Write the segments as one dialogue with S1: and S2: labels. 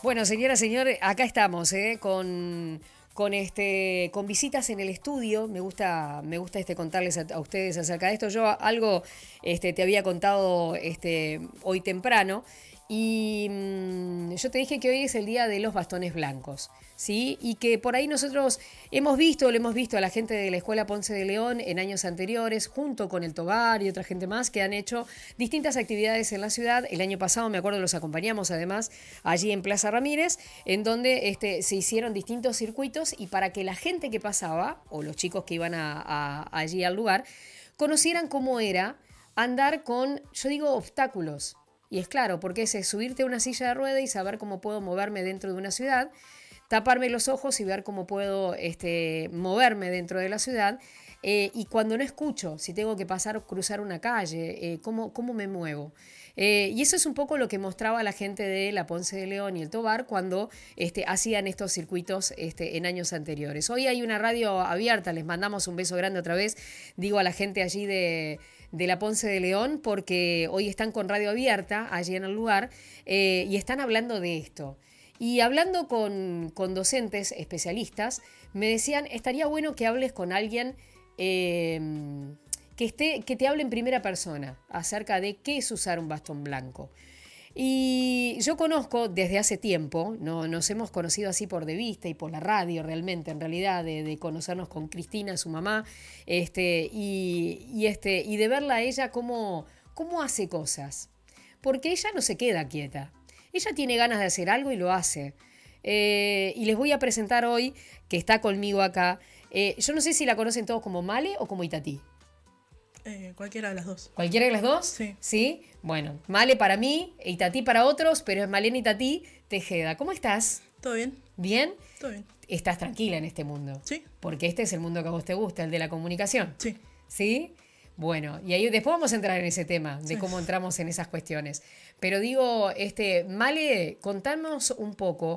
S1: Bueno, señora, señor, acá estamos, con visitas en el estudio. Me gusta contarles a ustedes acerca de esto. Yo algo te había contado hoy temprano. Y yo te dije que hoy es el día de los bastones blancos, ¿sí? Y que por ahí nosotros lo hemos visto a la gente de la Escuela Ponce de León en años anteriores, junto con el Tobar y otra gente más, que han hecho distintas actividades en la ciudad. El año pasado, me acuerdo, los acompañamos además allí en Plaza Ramírez, en donde se hicieron distintos circuitos y para que la gente que pasaba, o los chicos que iban allí al lugar, conocieran cómo era andar con, yo digo, obstáculos. Y es claro, porque es subirte a una silla de rueda y saber cómo puedo moverme dentro de una ciudad, taparme los ojos y ver cómo puedo moverme dentro de la ciudad. Y cuando no escucho, si tengo que cruzar una calle, cómo me muevo. Y eso es un poco lo que mostraba la gente de la Ponce de León y el Tobar cuando hacían estos circuitos en años anteriores. Hoy hay una radio abierta, les mandamos un beso grande otra vez, digo a la gente allí de la Ponce de León, porque hoy están con radio abierta allí en el lugar y están hablando de esto. Y hablando con docentes especialistas, me decían, estaría bueno que hables con alguien que te hable en primera persona acerca de qué es usar un bastón blanco. Y yo conozco desde hace tiempo, ¿no? Nos hemos conocido así por de vista y por la radio realmente, en realidad, de conocernos con Cristina, su mamá, y de verla a ella cómo hace cosas. Porque ella no se queda quieta. Ella tiene ganas de hacer algo y lo hace. Y les voy a presentar hoy, que está conmigo acá, yo no sé si la conocen todos como Male o como Itatí.
S2: Cualquiera de las dos.
S1: ¿Cualquiera de las dos?
S2: Sí.
S1: ¿Sí? Bueno, Male para mí, Itatí para otros, pero es Malena Itatí Tejeda. ¿Cómo estás?
S2: ¿Todo bien?
S1: ¿Bien?
S2: Todo bien.
S1: ¿Estás tranquila en este mundo?
S2: Sí.
S1: Porque este es el mundo que a vos te gusta, el de la comunicación.
S2: Sí.
S1: ¿Sí? Bueno, y ahí después vamos a entrar en ese tema, de cómo entramos en esas cuestiones. Pero digo, Male, contanos un poco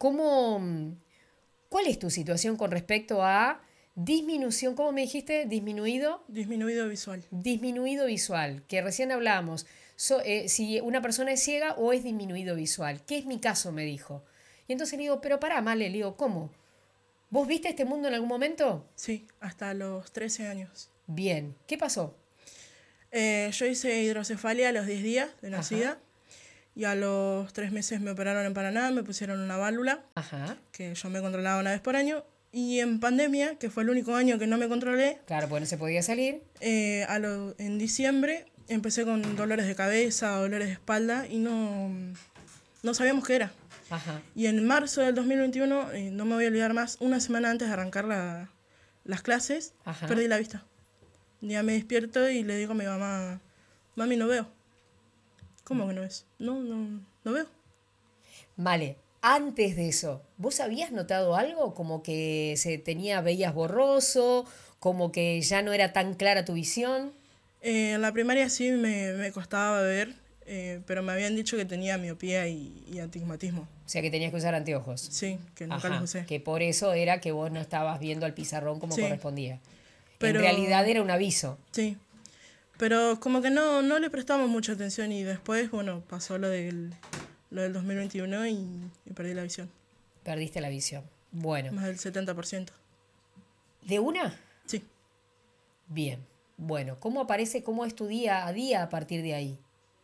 S1: ¿cuál es tu situación con respecto a disminución? ¿Cómo me dijiste? ¿Disminuido?
S2: Disminuido visual.
S1: Disminuido visual, que recién hablábamos. Si una persona es ciega o es disminuido visual. ¿Qué es mi caso? Me dijo. Y entonces le digo, pero pará, Male, le digo, ¿cómo? ¿Vos viste este mundo en algún momento?
S2: Sí, hasta los 13 años.
S1: Bien. ¿Qué pasó?
S2: Yo hice hidrocefalia a los 10 días de nacida.
S1: Ajá.
S2: Y a los 3 meses me operaron en Paraná, me pusieron una válvula,
S1: Ajá.
S2: que yo me controlaba una vez por año. Y en pandemia, que fue el único año que no me controlé,
S1: Claro, pues no se podía salir.
S2: en diciembre empecé con dolores de cabeza, dolores de espalda y no sabíamos qué era.
S1: Ajá.
S2: Y en marzo del 2021, no me voy a olvidar más, una semana antes de arrancar las clases,
S1: Ajá.
S2: perdí la vista. Ya me despierto y le digo a mi mamá, mami, no veo. ¿Cómo que no ves? No veo.
S1: Vale, antes de eso, ¿vos habías notado algo? Como que veías borroso, como que ya no era tan clara tu visión.
S2: En la primaria sí me costaba ver, pero me habían dicho que tenía miopía y astigmatismo.
S1: O sea que tenías que usar anteojos.
S2: Sí, que nunca
S1: Ajá,
S2: los usé.
S1: que por eso era que vos no estabas viendo al pizarrón como
S2: Sí.
S1: correspondía.
S2: Pero-
S1: En realidad era un aviso.
S2: Sí, pero como que no le prestamos mucha atención y después, bueno, pasó lo del 2021 y perdí la visión.
S1: Perdiste la visión. Bueno,
S2: Más del 70%.
S1: ¿de una?
S2: Sí.
S1: Bien. Bueno, ¿cómo es tu día a día a partir de ahí?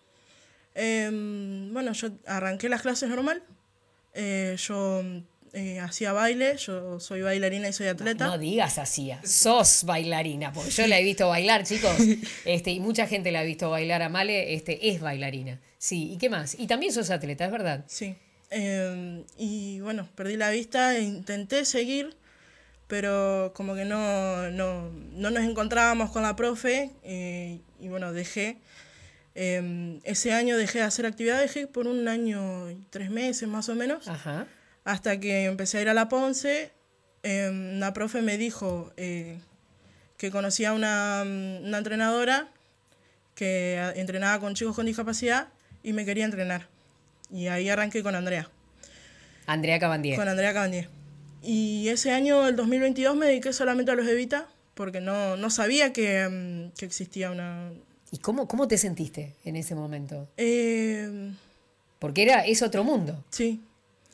S2: Bueno, yo arranqué las clases normal. Yo hacía baile, yo soy bailarina y soy atleta.
S1: No digas hacía, sos bailarina, porque yo la he visto bailar, chicos, y mucha gente la ha visto bailar a Male, es bailarina. Sí, ¿y qué más? Y también sos atleta, es verdad.
S2: Sí. Y bueno, perdí la vista, intenté seguir, pero como que no nos encontrábamos con la profe y bueno, dejé. Ese año dejé de hacer actividad, dejé por 1 año y 3 meses más o menos,
S1: Ajá.
S2: hasta que empecé a ir a la Ponce. Una profe me dijo que conocía una entrenadora que entrenaba con chicos con discapacidad y me quería entrenar. Y ahí arranqué con Andrea.
S1: Andrea Cabandier.
S2: Con Andrea Cabandier. Y ese año, el 2022, me dediqué solamente a los Evita, porque no sabía que existía una...
S1: ¿Y cómo te sentiste en ese momento?
S2: Eh,
S1: Porque es otro mundo.
S2: sí.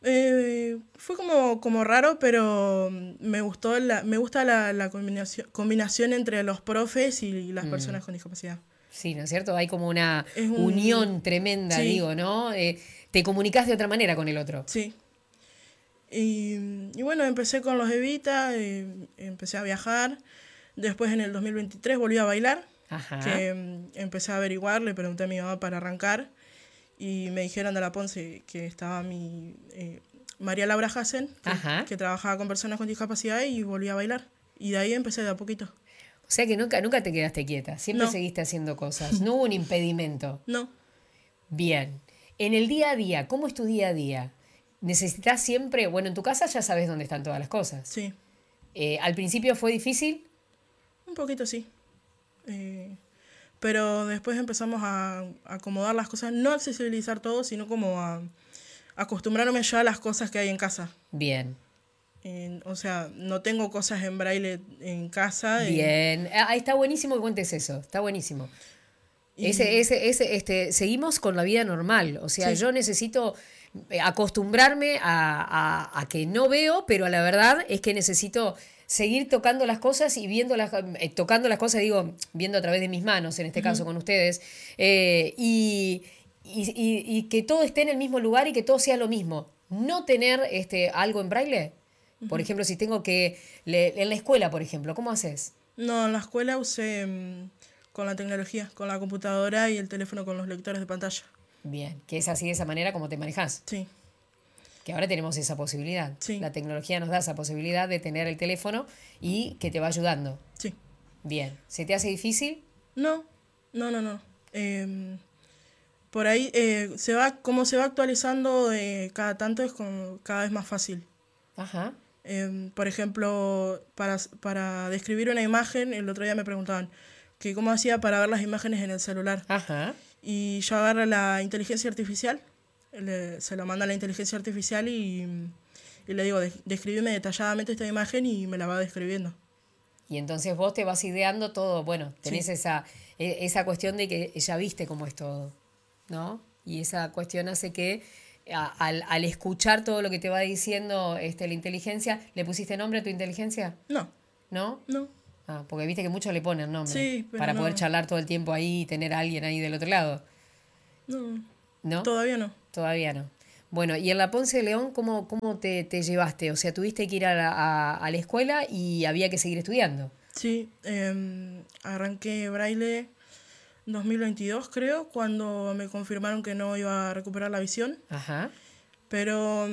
S2: Fue como raro, pero me gusta la combinación entre los profes y las personas con discapacidad.
S1: Sí, ¿no es cierto? Hay como una
S2: Es
S1: unión tremenda,
S2: sí,
S1: digo, ¿no? Te comunicas de otra manera con el otro.
S2: sí. Y bueno, empecé con los Evita, empecé a viajar. Después en el 2023 volví a bailar,
S1: Ajá,
S2: que empecé a averiguar, le pregunté a mi mamá para arrancar y me dijeron de la Ponce que estaba María Laura Hassen,
S1: ajá.
S2: que trabajaba con personas con discapacidad y volví a bailar. Y de ahí empecé de a poquito.
S1: O sea que nunca te quedaste quieta, siempre
S2: No,
S1: seguiste haciendo cosas. No hubo un impedimento.
S2: no,
S1: Bien. En el día a día, ¿cómo es tu día a día? ¿Necesitas siempre, bueno, en tu casa ya sabes dónde están todas las cosas?
S2: sí,
S1: ¿Al principio fue difícil?
S2: un poquito sí. Pero después empezamos a acomodar las cosas, no accesibilizar todo, sino como a acostumbrarme ya a las cosas que hay en casa.
S1: Bien.
S2: O sea, no tengo cosas en braille en casa.
S1: Bien. Está buenísimo que cuentes eso, está buenísimo.
S2: Y
S1: Seguimos con la vida normal. O sea,
S2: sí,
S1: yo necesito acostumbrarme a que no veo, pero la verdad es que necesito seguir tocando las cosas y tocando las cosas, digo, viendo a través de mis manos, en este caso con ustedes, y que todo esté en el mismo lugar y que todo sea lo mismo. No tener algo en braille. Por ejemplo, si tengo que... en la escuela, por ejemplo, ¿cómo haces?
S2: no, en la escuela usé con la tecnología, con la computadora y el teléfono con los lectores de pantalla.
S1: Bien, que es así de esa manera como te manejas.
S2: Sí,
S1: Que ahora tenemos esa posibilidad.
S2: sí,
S1: La tecnología nos da esa posibilidad de tener el teléfono y que te va ayudando.
S2: sí.
S1: Bien, ¿se te hace difícil?
S2: No, no. Por ahí como se va actualizando cada tanto es como cada vez más fácil.
S1: Ajá,
S2: Por ejemplo, para describir una imagen, el otro día me preguntaban que cómo hacía para ver las imágenes en el celular.
S1: ajá.
S2: Y yo agarro la inteligencia artificial, se lo manda a la inteligencia artificial y le digo, describime detalladamente esta imagen y me la va describiendo.
S1: Y entonces vos te vas ideando todo, bueno, tenés
S2: Sí,
S1: esa cuestión de que ya viste cómo es todo, ¿no? Y esa cuestión hace que al escuchar todo lo que te va diciendo la inteligencia, ¿le pusiste nombre a tu inteligencia?
S2: no,
S1: ¿No?
S2: no,
S1: Ah, porque viste que muchos le ponen nombre
S2: sí, pero
S1: para poder
S2: no,
S1: charlar todo el tiempo ahí y tener a alguien ahí del otro lado,
S2: no,
S1: ¿no?
S2: todavía no.
S1: Todavía no. Bueno, y en la Ponce de León, ¿cómo te llevaste? O sea, tuviste que ir a la escuela y había que seguir estudiando.
S2: Sí, arranqué braille 2022 creo, cuando me confirmaron que no iba a recuperar la visión.
S1: Ajá.
S2: Pero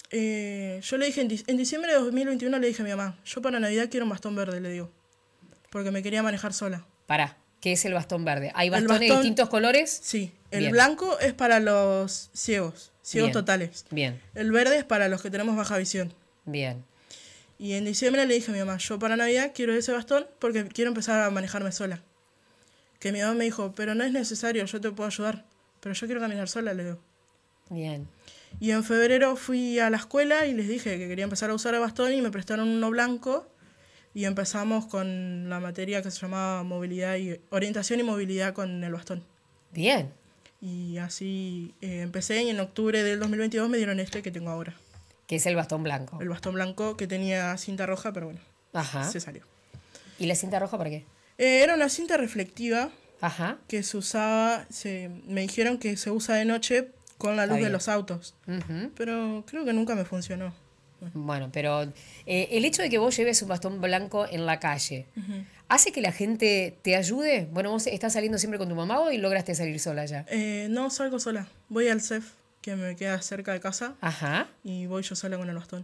S2: yo le dije, en diciembre de 2021 le dije a mi mamá, yo para Navidad quiero un bastón verde, le digo, porque me quería manejar sola.
S1: Pará, ¿qué es el bastón verde? ¿Hay
S2: El
S1: bastones de
S2: bastón,
S1: distintos colores?
S2: sí, el
S1: Bien,
S2: blanco es para los ciegos, ciegos
S1: bien,
S2: totales.
S1: bien,
S2: El verde es para los que tenemos baja visión.
S1: bien.
S2: Y en diciembre le dije a mi mamá, yo para Navidad quiero ese bastón porque quiero empezar a manejarme sola. Que mi mamá me dijo, pero no es necesario, yo te puedo ayudar. Pero yo quiero caminar sola, le digo.
S1: Bien.
S2: Y en febrero fui a la escuela y les dije que quería empezar a usar el bastón y me prestaron uno blanco y empezamos con la materia que se llamaba orientación y movilidad con el bastón.
S1: Bien.
S2: Y así empecé y en octubre del 2022 me dieron este que tengo ahora.
S1: ¿Qué es el bastón blanco?
S2: El bastón blanco que tenía cinta roja, pero bueno,
S1: Ajá.
S2: se salió.
S1: ¿Y la cinta roja para qué?
S2: Era una cinta reflectiva
S1: Ajá.
S2: que se usaba, me dijeron que se usa de noche con la
S1: Está
S2: luz de
S1: bien.
S2: los autos.
S1: Ujú.
S2: Pero creo que nunca me funcionó.
S1: Bueno, pero el hecho de que vos lleves un bastón blanco en la calle, ¿hace que la gente te ayude? Bueno, vos estás saliendo siempre con tu mamá o y lograste salir sola ya.
S2: No salgo sola. Voy al CEF, que me queda cerca de casa,
S1: Ajá.
S2: y voy yo sola con el bastón.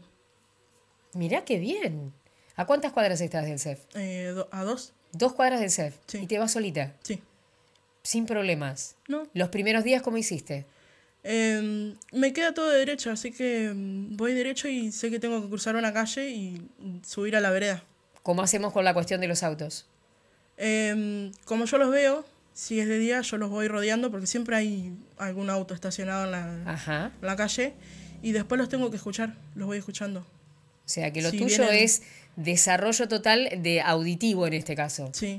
S1: Mirá qué bien. ¿A cuántas cuadras estás del CEF?
S2: ¿A 2?
S1: 2 cuadras del CEF.
S2: Sí.
S1: Y te vas solita,
S2: Sí.
S1: sin problemas.
S2: No.
S1: Los primeros días, ¿cómo hiciste?
S2: Me queda todo de derecho, así que voy derecho y sé que tengo que cruzar una calle y subir a la vereda.
S1: ¿Cómo hacemos con la cuestión de los autos?
S2: Como yo los veo, si es de día, yo los voy rodeando porque siempre hay algún auto estacionado
S1: Ajá.
S2: en la calle y después los tengo que escuchar, los voy escuchando.
S1: O sea, que lo
S2: Si
S1: tuyo
S2: vienen-
S1: es desarrollo total de auditivo en este caso.
S2: Sí.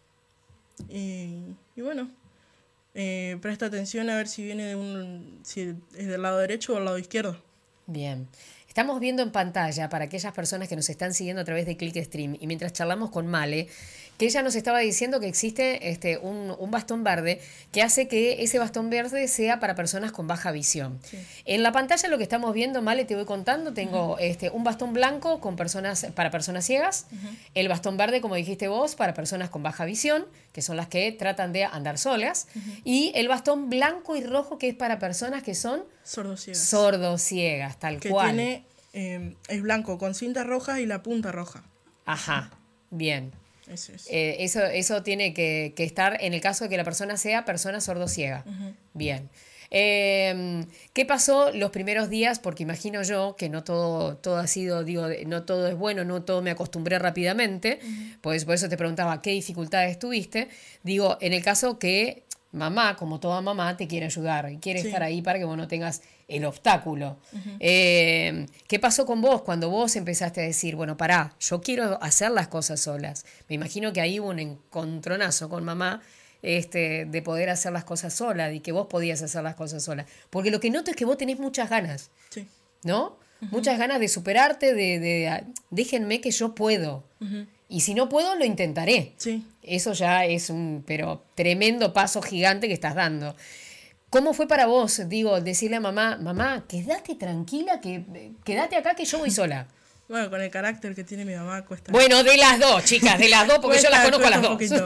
S2: Y bueno, presta atención a ver si viene si es del lado derecho o del lado izquierdo.
S1: Bien. Estamos viendo en pantalla, para aquellas personas que nos están siguiendo a través de ClickStream, y mientras charlamos con Male, que ella nos estaba diciendo que existe un bastón verde que hace que ese bastón verde sea para personas con baja visión.
S2: Sí.
S1: En la pantalla lo que estamos viendo, Male, te voy contando, tengo un bastón blanco para personas ciegas, el bastón verde, como dijiste vos, para personas con baja visión, que son las que tratan de andar solas, y el bastón blanco y rojo, que es para personas que son
S2: Sordociegas.
S1: sordociegas, tal
S2: Que
S1: cual.
S2: tiene, es blanco con cintas rojas y la punta roja.
S1: Ajá, bien.
S2: Eso es.
S1: Eso tiene que estar en el caso de que la persona sea persona sordociega. Bien. ¿Qué pasó los primeros días? Porque imagino yo que no todo ha sido, digo, no todo es bueno, no todo me acostumbré rápidamente, pues por eso te preguntaba qué dificultades tuviste. Digo, en el caso que mamá, como toda mamá, te quiere ayudar y quiere
S2: Sí.
S1: estar ahí para que vos no tengas el obstáculo. ¿Qué pasó con vos cuando vos empezaste a decir, bueno, pará, yo quiero hacer las cosas solas? Me imagino que ahí hubo un encontronazo con mamá de poder hacer las cosas sola y que vos podías hacer las cosas sola. Porque lo que noto es que vos tenés muchas ganas,
S2: Sí.
S1: ¿no? Muchas ganas de superarte, déjenme que yo puedo. Y si no puedo, lo intentaré.
S2: Sí.
S1: Eso ya es un tremendo paso gigante que estás dando. ¿Cómo fue para vos, digo, decirle a mamá, quédate tranquila, quédate acá que yo voy sola?
S2: Bueno, con el carácter que tiene mi mamá cuesta.
S1: Bueno, de las dos, chicas, de las dos, porque yo las conozco a las dos.
S2: Cuesta un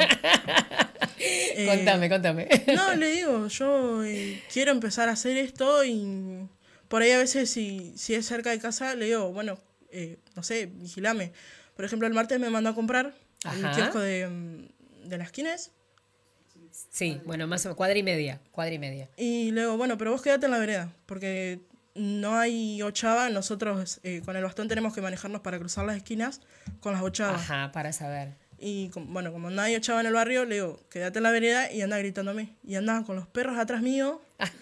S1: Contame.
S2: No, le digo, yo quiero empezar a hacer esto y por ahí a veces si es cerca de casa, le digo, bueno, no sé, vigilame. Por ejemplo, el martes me mandó a comprar el
S1: Ajá.
S2: kiosco de las esquinas
S1: Sí, bueno, más o menos, cuadra y media.
S2: y le digo, bueno, pero vos quédate en la vereda porque no hay ochava, nosotros con el bastón tenemos que manejarnos para cruzar las esquinas con las ochavas.
S1: Ajá, para saber.
S2: Y bueno, como no hay ochava en el barrio, le digo, quédate en la vereda y anda gritándome. Y andaba con los perros atrás mío.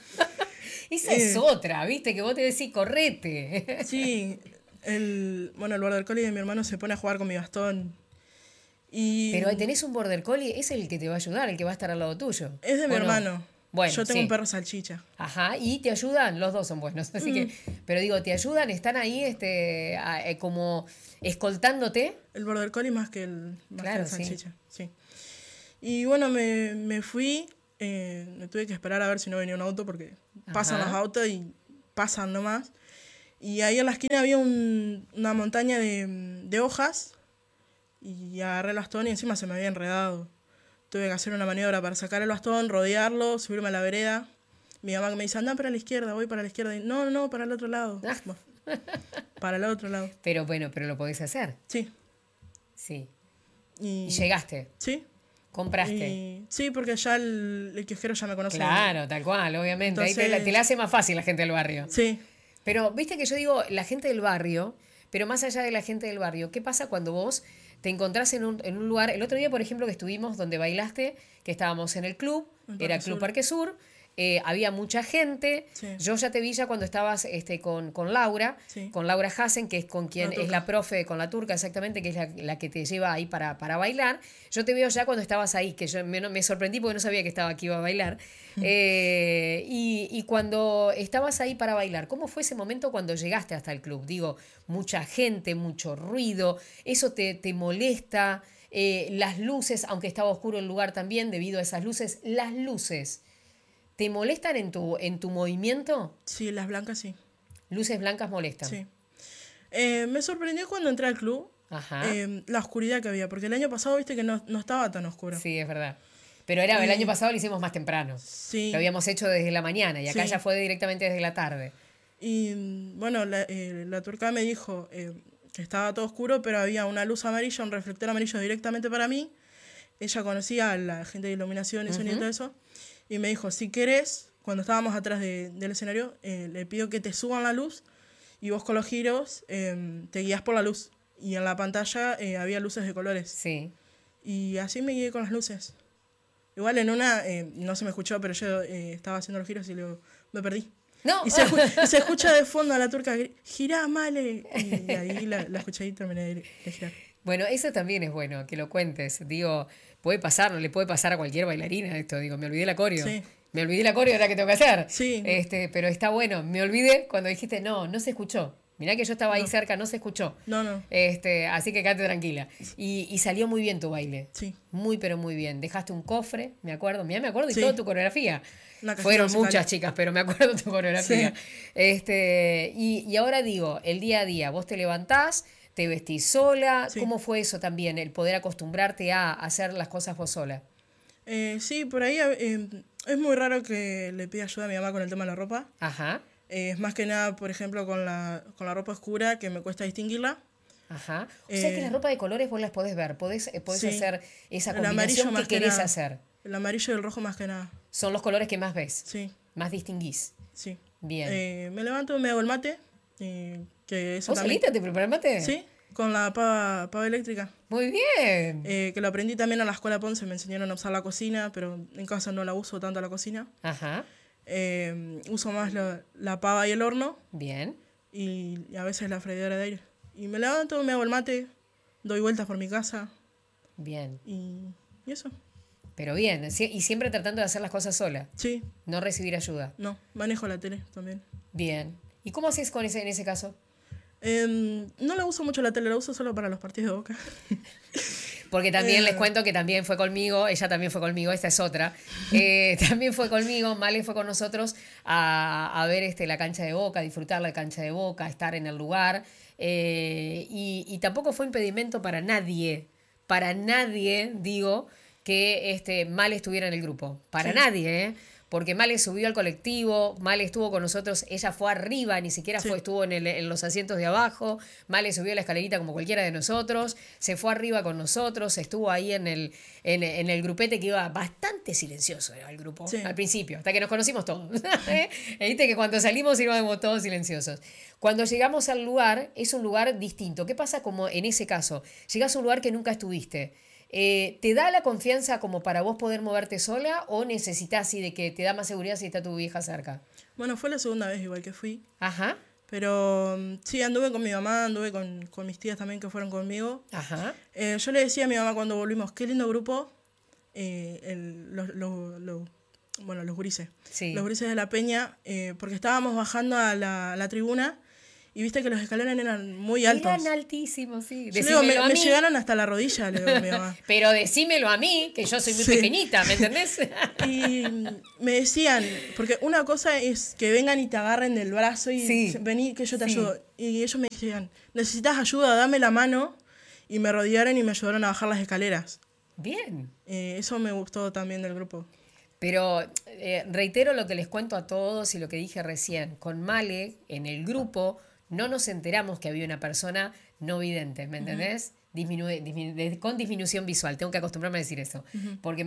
S1: Esa es otra, ¿viste? Que vos te decís, correte.
S2: Sí, el border collie de mi hermano se pone a jugar con mi bastón. Y
S1: Pero ahí tenés un border collie, es el que te va a ayudar, el que va a estar al lado tuyo.
S2: es de mi
S1: ¿O no?
S2: hermano.
S1: Bueno,
S2: yo tengo
S1: sí.
S2: un perro salchicha.
S1: Ajá, y te ayudan, los dos son buenos. Así que, pero digo, te ayudan, están ahí como escoltándote.
S2: El border collie más que el
S1: Claro, sí.
S2: salchicha. Sí. Y bueno, me fui. Me tuve que esperar a ver si no venía un auto porque pasan
S1: Ajá.
S2: los autos y pasan nomás. Y ahí en la esquina había una montaña de hojas y agarré el bastón y encima se me había enredado. Tuve que hacer una maniobra para sacar el bastón, rodearlo, subirme a la vereda. Mi mamá me dice, anda para la izquierda, voy para la izquierda. Y, no, para el otro lado. Bueno, para el otro lado.
S1: Pero bueno, pero lo podés hacer.
S2: Sí.
S1: Sí.
S2: Y
S1: Y llegaste,
S2: sí.
S1: compraste.
S2: Sí, porque ya el kiosquero ya me conoce.
S1: Claro, tal cual, obviamente. Ahí
S2: Entonces-
S1: te la hace más fácil la gente del barrio.
S2: Sí.
S1: Pero viste que yo digo la gente del barrio, pero más allá de la gente del barrio, ¿qué pasa cuando vos te encontrás en un lugar? El otro día, por ejemplo, que estuvimos donde bailaste, que estábamos en el club,
S2: En
S1: era
S2: Parque
S1: Club
S2: Sur.
S1: Parque Sur, había mucha gente.
S2: Sí.
S1: Yo ya te vi ya cuando estabas con Laura,
S2: Sí.
S1: con Laura Hassen, que es con quien
S2: La
S1: es
S2: turca.
S1: la profe, con la turca exactamente, que es la que te lleva ahí para bailar. Yo te veo ya cuando estabas ahí, que yo me sorprendí porque no sabía que estaba aquí iba a bailar. Y cuando estabas ahí para bailar, ¿cómo fue ese momento cuando llegaste hasta el club? Digo, mucha gente, mucho ruido, ¿eso te molesta? Las luces, aunque estaba oscuro el lugar también, debido a esas luces, las luces, ¿te molestan en tu movimiento?
S2: Sí, las blancas sí.
S1: Luces blancas molestan.
S2: Sí. Me sorprendió cuando entré al club
S1: Ajá.
S2: la oscuridad que había, porque el año pasado viste que no estaba tan oscuro.
S1: Sí, es verdad. Pero el año pasado lo hicimos más temprano.
S2: Sí.
S1: Lo habíamos hecho desde la mañana y acá
S2: Sí.
S1: ya fue directamente desde la tarde.
S2: Y bueno, la turca me dijo que estaba todo oscuro, pero había una luz amarilla, un reflector amarillo directamente para mí. Ella conocía a la gente de iluminación y sonido y todo eso. Y me dijo, si querés, cuando estábamos atrás del escenario, le pido que te suban la luz y vos con los giros te guías por la luz. Y en la pantalla había luces de colores.
S1: Sí.
S2: Y así me guié con las luces. Igual en una, no se me escuchó, pero yo estaba haciendo los giros y luego me perdí.
S1: No.
S2: Y se escucha de fondo a la turca, girá, Male. Y ahí la escuché y terminé de girar.
S1: Bueno, eso también es bueno, que lo cuentes. Digo, puede pasar, le puede pasar a cualquier bailarina esto. Digo, me olvidé el acorio.
S2: Sí.
S1: Me olvidé la coreo ahora que tengo que hacer.
S2: Sí.
S1: Pero está bueno. Me olvidé cuando dijiste, no se escuchó. Mirá que yo estaba ahí
S2: No.
S1: cerca, no se escuchó.
S2: No.
S1: Así que quédate tranquila. Y salió muy bien tu baile.
S2: Sí.
S1: Muy, pero muy bien. Dejaste un cofre, me acuerdo. Mirá, me acuerdo de
S2: Sí.
S1: toda tu coreografía.
S2: Una cajita
S1: Fueron
S2: musical.
S1: muchas chicas, pero me acuerdo de tu coreografía. Y ahora digo, el día a día, vos te levantás, te vestís sola.
S2: Sí.
S1: ¿Cómo fue eso también, el poder acostumbrarte a hacer las cosas vos sola?
S2: Sí, por ahí es muy raro que le pida ayuda a mi mamá con el tema de la ropa.
S1: Ajá,
S2: Es más que nada, por ejemplo, con la ropa oscura, que me cuesta distinguirla.
S1: ajá. O sea que la ropa de colores vos las podés ver, podés
S2: Sí.
S1: hacer esa
S2: El amarillo
S1: combinación que
S2: más que
S1: querés
S2: nada.
S1: hacer.
S2: El amarillo y el rojo más que nada.
S1: Son los colores que más ves,
S2: Sí,
S1: más distinguís.
S2: sí.
S1: Bien.
S2: Me levanto, me hago el mate. Que eso
S1: ¿Vos
S2: también.
S1: solita te preparás mate?
S2: Sí, con la pava eléctrica.
S1: Muy bien.
S2: Que lo aprendí también en la escuela Ponce, me enseñaron a usar la cocina, pero en casa no la uso tanto la cocina.
S1: Ajá,
S2: Uso más la pava y el horno
S1: bien.
S2: y a veces la freidora de aire. Y me levanto, me hago el mate, doy vueltas por mi casa
S1: Bien.
S2: y eso.
S1: Pero bien, y siempre tratando de hacer las cosas sola,
S2: Sí,
S1: no recibir ayuda.
S2: no, manejo la tele también.
S1: Bien. ¿Y cómo haces en ese caso?
S2: No la uso mucho la tele, la uso solo para los partidos de Boca.
S1: Porque también les cuento que también fue conmigo, ella también fue conmigo, esta es otra. También fue conmigo, Male fue con nosotros a ver la cancha de Boca, disfrutar la cancha de Boca, estar en el lugar. Y tampoco fue impedimento para nadie, digo, que Male estuviera en el grupo. Para
S2: Sí.
S1: nadie, ¿eh? Porque Male subió al colectivo, Male estuvo con nosotros, ella fue arriba, ni siquiera
S2: Sí.
S1: estuvo en los asientos de abajo, Male subió la escalerita como cualquiera de nosotros, se fue arriba con nosotros, estuvo ahí en el grupete que iba bastante silencioso, era el grupo,
S2: Sí.
S1: al principio, hasta que nos conocimos todos. Viste que cuando salimos íbamos todos silenciosos. Cuando llegamos al lugar, es un lugar distinto. ¿Qué pasa como en ese caso? Llegás a un lugar que nunca estuviste. ¿Te da la confianza como para vos poder moverte sola o necesitas así de que te da más seguridad si está tu vieja cerca?
S2: Bueno, fue la segunda vez igual que fui.
S1: Ajá,
S2: Pero sí, anduve con mi mamá, anduve con mis tías también que fueron conmigo.
S1: ajá.
S2: Yo le decía a mi mamá cuando volvimos, qué lindo grupo, bueno, los gurises.
S1: Sí.
S2: Los gurises de la Peña, porque estábamos bajando a la tribuna y viste que los escalones eran muy altos.
S1: Eran altísimos, sí.
S2: Yo le digo,
S1: Decímelo a
S2: me
S1: mí.
S2: llegaron hasta la rodilla, le digo a mi mamá.
S1: Pero decímelo a mí, que yo soy muy
S2: Sí.
S1: pequeñita, ¿me entendés?
S2: Y me decían, porque una cosa es que vengan y te agarren del brazo y
S1: Sí.
S2: vení que yo te
S1: Sí.
S2: ayudo. Y ellos me decían, necesitas ayuda, dame la mano. Y me rodearon y me ayudaron a bajar las escaleras.
S1: Bien.
S2: Eso me gustó también del grupo.
S1: Pero reitero lo que les cuento a todos y lo que dije recién. Con Male, en el grupo, no nos enteramos que había una persona no vidente, ¿me entendés? Con disminución visual, tengo que acostumbrarme a decir eso, porque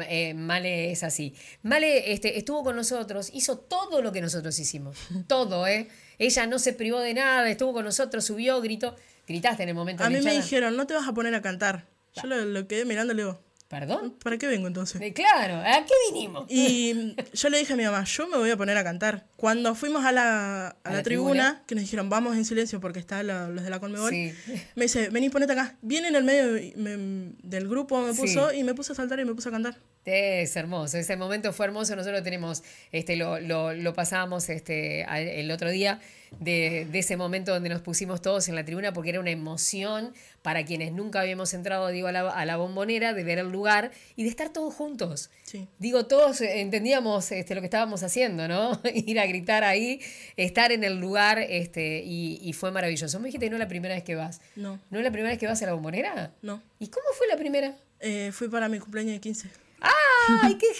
S1: Male es así. Male estuvo con nosotros, hizo todo lo que nosotros hicimos, todo, ¿eh? Ella no se privó de nada, estuvo con nosotros, subió, gritó. ¿Gritaste en el momento
S2: A
S1: de la
S2: mí me
S1: hinchada?
S2: dijeron, no te vas a poner a cantar. Yo lo quedé mirando y le digo,
S1: ¿Perdón?
S2: ¿para qué vengo entonces?
S1: Claro, ¿a qué vinimos?
S2: Y yo le dije a mi mamá, yo me voy a poner a cantar. Cuando fuimos a la
S1: la
S2: tribuna, que nos dijeron, vamos en silencio porque están los de la Conmebol,
S1: Sí.
S2: me dice, vení, ponete acá. Viene en el medio del grupo, me puso
S1: Sí.
S2: y me puse a saltar y me puse a cantar.
S1: Es hermoso, ese momento fue hermoso. Nosotros tenemos, lo pasábamos el otro día de ese momento donde nos pusimos todos en la tribuna porque era una emoción para quienes nunca habíamos entrado, digo, a la Bombonera, de ver el lugar y de estar todos juntos.
S2: Sí.
S1: Digo, todos entendíamos lo que estábamos haciendo, ¿no? Ir a gritar ahí, estar en el lugar y fue maravilloso. Me dijiste que no es la primera vez que vas.
S2: No,
S1: ¿No es la primera vez que vas a la Bombonera?
S2: no.
S1: ¿Y cómo fue la primera?
S2: Fui para mi cumpleaños de 15.
S1: ¡Ay, qué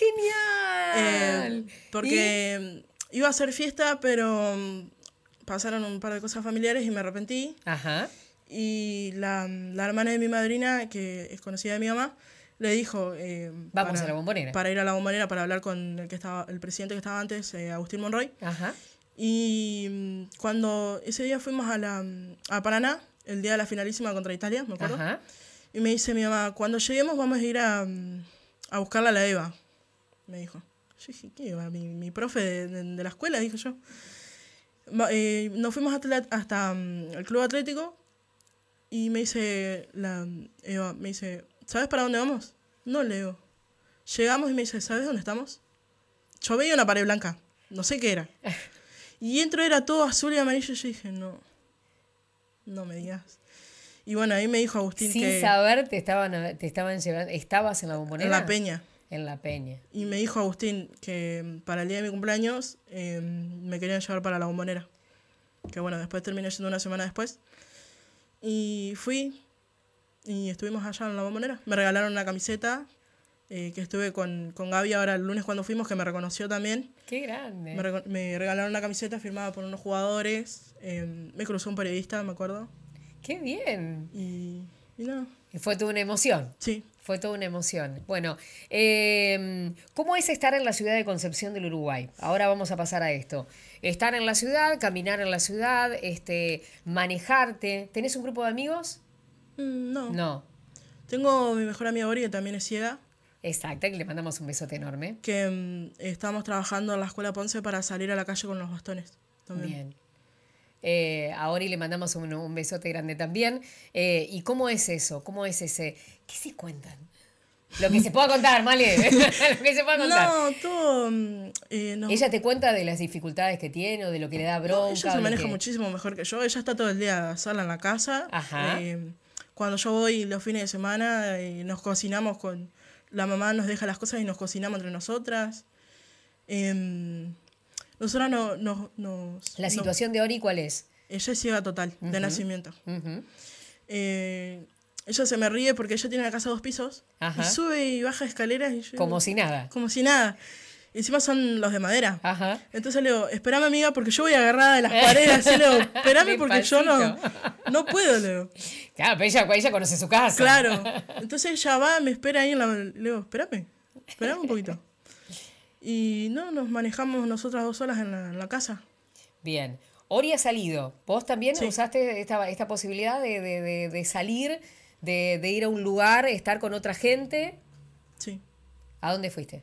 S1: genial!
S2: Porque iba a hacer fiesta, pero pasaron un par de cosas familiares y me arrepentí.
S1: Ajá.
S2: Y la hermana de mi madrina, que es conocida de mi mamá, le dijo...
S1: Vamos a la Bombonera.
S2: Para ir a la Bombonera, para hablar con el presidente que estaba antes, Agustín Monroy.
S1: Ajá.
S2: Y cuando ese día fuimos a Paraná, el día de la finalísima contra Italia, me acuerdo.
S1: Ajá.
S2: Y me dice mi mamá, cuando lleguemos vamos a ir a buscarla a la Eva, me dijo. Yo dije, ¿qué Eva? Mi profe de la escuela, dije yo. Nos fuimos hasta el club atlético y me dice Eva, me dice, ¿sabes para dónde vamos? No, Leo. Llegamos y me dice, ¿sabes dónde estamos? yo veía una pared blanca, no sé qué era. Y dentro era todo azul y amarillo y yo dije, no, no me digas. Y bueno, ahí me dijo Agustín
S1: Sin
S2: que
S1: saber te estaban llevando, ¿estabas en la Bombonera?
S2: en La Peña.
S1: En La Peña.
S2: Y me dijo Agustín que para el día de mi cumpleaños me querían llevar para la Bombonera. Que bueno, después terminé yendo una semana después. Y fui y estuvimos allá en la Bombonera. Me regalaron una camiseta que estuve con Gaby ahora el lunes cuando fuimos, que me reconoció también.
S1: ¡Qué grande!
S2: Me regalaron una camiseta firmada por unos jugadores. Me cruzó un periodista, me acuerdo.
S1: ¡Qué bien!
S2: Y nada.
S1: Y fue toda una emoción.
S2: Sí.
S1: Fue toda una emoción. Bueno, ¿cómo es estar en la ciudad de Concepción del Uruguay? Ahora vamos a pasar a esto. Estar en la ciudad, caminar en la ciudad, manejarte. ¿Tenés un grupo de amigos?
S2: No.
S1: No.
S2: Tengo mi mejor amiga Ori, que también es ciega.
S1: Exacto, que le mandamos un besote enorme.
S2: Que estamos trabajando en la escuela Ponce para salir a la calle con los bastones. También.
S1: Bien. A Ori le mandamos un besote grande también. ¿Y cómo es eso? ¿Cómo es ese? ¿Qué se cuentan? Lo que se pueda contar, Male. Lo que se pueda contar.
S2: No, todo... no.
S1: ¿Ella te cuenta de las dificultades que tiene o de lo que le da bronca?
S2: No, ella se maneja muchísimo mejor que yo. Ella está todo el día sola en la casa.
S1: Ajá.
S2: Cuando yo voy los fines de semana, nos cocinamos con... La mamá nos deja las cosas y nos cocinamos entre nosotras. Nosotras
S1: ¿La situación de Ori cuál es?
S2: Ella es ciega total, de nacimiento.
S1: Uh-huh.
S2: Ella se me ríe porque ella tiene la casa 2 pisos.
S1: Ajá.
S2: Y sube y baja escaleras. Y yo,
S1: Como si nada.
S2: Como si nada. Y encima son los de madera.
S1: Ajá.
S2: Entonces le digo, espérame amiga porque yo voy agarrada de las paredes. Así le digo, espérame porque yo no puedo, le digo.
S1: Claro, pero ella conoce su casa.
S2: Claro. Entonces ella va, me espera ahí le digo, espérame un poquito. Y no, nos manejamos nosotras 2 solas en la casa.
S1: Bien. Ori ha salido. ¿Vos también
S2: Sí.
S1: usaste esta posibilidad de salir, de ir a un lugar, estar con otra gente?
S2: Sí.
S1: ¿A dónde fuiste?